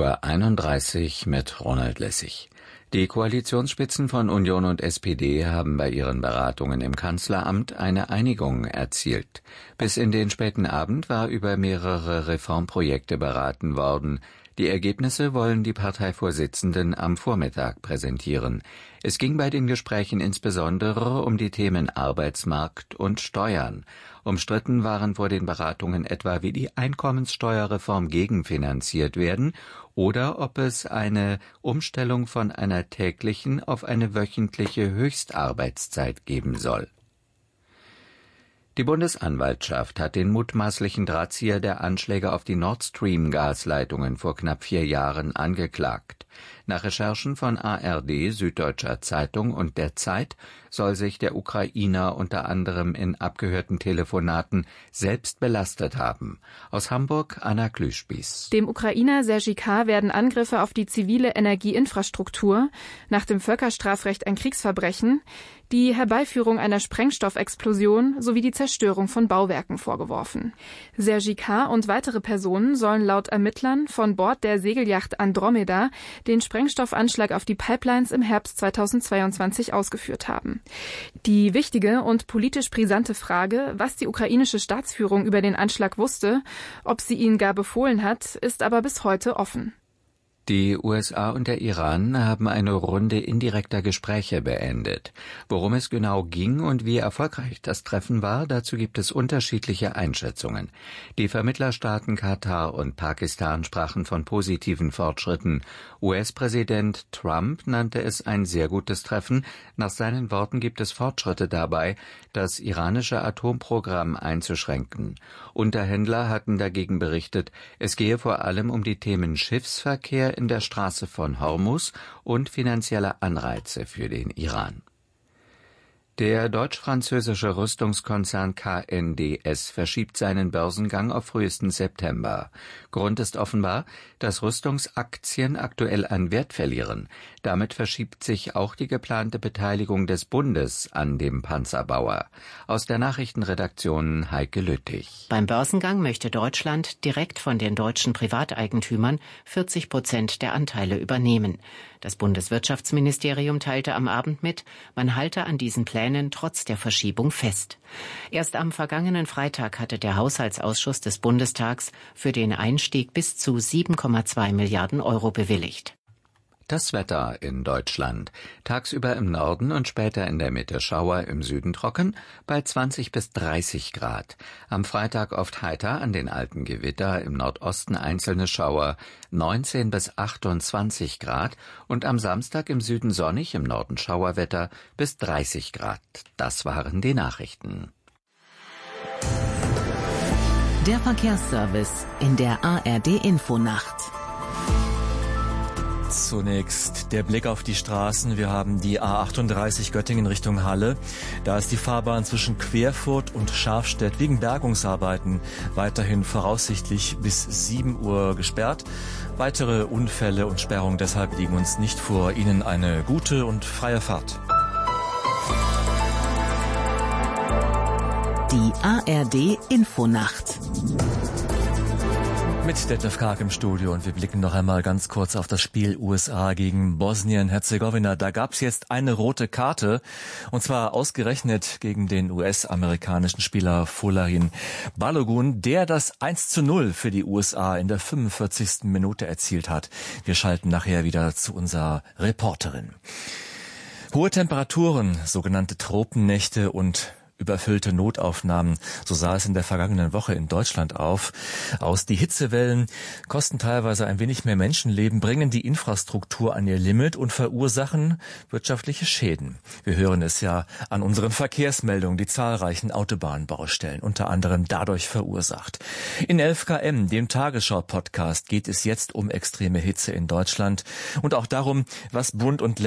3:31 Uhr mit Ronald Lessig. Die Koalitionsspitzen von Union und SPD haben bei ihren Beratungen im Kanzleramt eine Einigung erzielt. Bis in den späten Abend war über mehrere Reformprojekte beraten worden. Die Ergebnisse wollen die Parteivorsitzenden am Vormittag präsentieren. Es ging bei den Gesprächen insbesondere um die Themen Arbeitsmarkt und Steuern. Umstritten waren vor den Beratungen etwa, wie die Einkommenssteuerreform gegenfinanziert werden oder ob es eine Umstellung von einer täglichen auf eine wöchentliche Höchstarbeitszeit geben soll. Die Bundesanwaltschaft hat den mutmaßlichen Drahtzieher der Anschläge auf die Nord Stream-Gasleitungen vor knapp 4 Jahren angeklagt. Nach Recherchen von ARD, Süddeutscher Zeitung und der Zeit soll sich der Ukrainer unter anderem in abgehörten Telefonaten selbst belastet haben. Aus Hamburg Anna Klüschbies. Dem Ukrainer Sergej K. werden Angriffe auf die zivile Energieinfrastruktur, nach dem Völkerstrafrecht ein Kriegsverbrechen, die Herbeiführung einer Sprengstoffexplosion sowie die Zerstörung von Bauwerken vorgeworfen. Sergej K. und weitere Personen sollen laut Ermittlern von Bord der Segelyacht Andromeda den Sprengstoffanschlag auf die Pipelines im Herbst 2022 ausgeführt haben. Die wichtige und politisch brisante Frage, was die ukrainische Staatsführung über den Anschlag wusste, ob sie ihn gar befohlen hat, ist aber bis heute offen. Die USA und der Iran haben eine Runde indirekter Gespräche beendet. Worum es genau ging und wie erfolgreich das Treffen war, dazu gibt es unterschiedliche Einschätzungen. Die Vermittlerstaaten Katar und Pakistan sprachen von positiven Fortschritten. US-Präsident Trump nannte es ein sehr gutes Treffen. Nach seinen Worten gibt es Fortschritte dabei, das iranische Atomprogramm einzuschränken. Unterhändler hatten dagegen berichtet, es gehe vor allem um die Themen Schiffsverkehr in der Straße von Hormuz und finanzielle Anreize für den Iran. Der deutsch-französische Rüstungskonzern KNDS verschiebt seinen Börsengang auf frühestens September. Grund ist offenbar, dass Rüstungsaktien aktuell an Wert verlieren. Damit verschiebt sich auch die geplante Beteiligung des Bundes an dem Panzerbauer. Aus der Nachrichtenredaktion Heike Lüttich. Beim Börsengang möchte Deutschland direkt von den deutschen Privateigentümern 40% der Anteile übernehmen. Das Bundeswirtschaftsministerium teilte am Abend mit, man halte an diesen Plänen trotz der Verschiebung fest. Erst am vergangenen Freitag hatte der Haushaltsausschuss des Bundestags für den Einstieg bis zu 7,2 Milliarden Euro bewilligt. Das Wetter in Deutschland. Tagsüber im Norden und später in der Mitte Schauer, im Süden trocken, bei 20 bis 30 Grad. Am Freitag oft heiter, an den alten Gewitter, im Nordosten einzelne Schauer, 19 bis 28 Grad und am Samstag im Süden sonnig, im Norden Schauerwetter bis 30 Grad. Das waren die Nachrichten. Der Verkehrsservice in der ARD Infonacht. Zunächst der Blick auf die Straßen. Wir haben die A38 Göttingen Richtung Halle. Da ist die Fahrbahn zwischen Querfurt und Scharfstedt wegen Bergungsarbeiten weiterhin voraussichtlich bis 7 Uhr gesperrt. Weitere Unfälle und Sperrungen deshalb liegen uns nicht vor. Ihnen eine gute und freie Fahrt. Die ARD Infonacht. Mit Detlef Karg im Studio und wir blicken noch einmal ganz kurz auf das Spiel USA gegen Bosnien-Herzegowina. Da gab's jetzt eine rote Karte und zwar ausgerechnet gegen den US-amerikanischen Spieler Folarin Balogun, der das 1:0 für die USA in der 45. Minute erzielt hat. Wir schalten nachher wieder zu unserer Reporterin. Hohe Temperaturen, sogenannte Tropennächte und überfüllte Notaufnahmen, so sah es in der vergangenen Woche in Deutschland aus. Die Hitzewellen kosten teilweise ein wenig mehr Menschenleben, bringen die Infrastruktur an ihr Limit und verursachen wirtschaftliche Schäden. Wir hören es ja an unseren Verkehrsmeldungen, die zahlreichen Autobahnbaustellen unter anderem dadurch verursacht. In 11KM, dem Tagesschau-Podcast, geht es jetzt um extreme Hitze in Deutschland und auch darum, was Bund und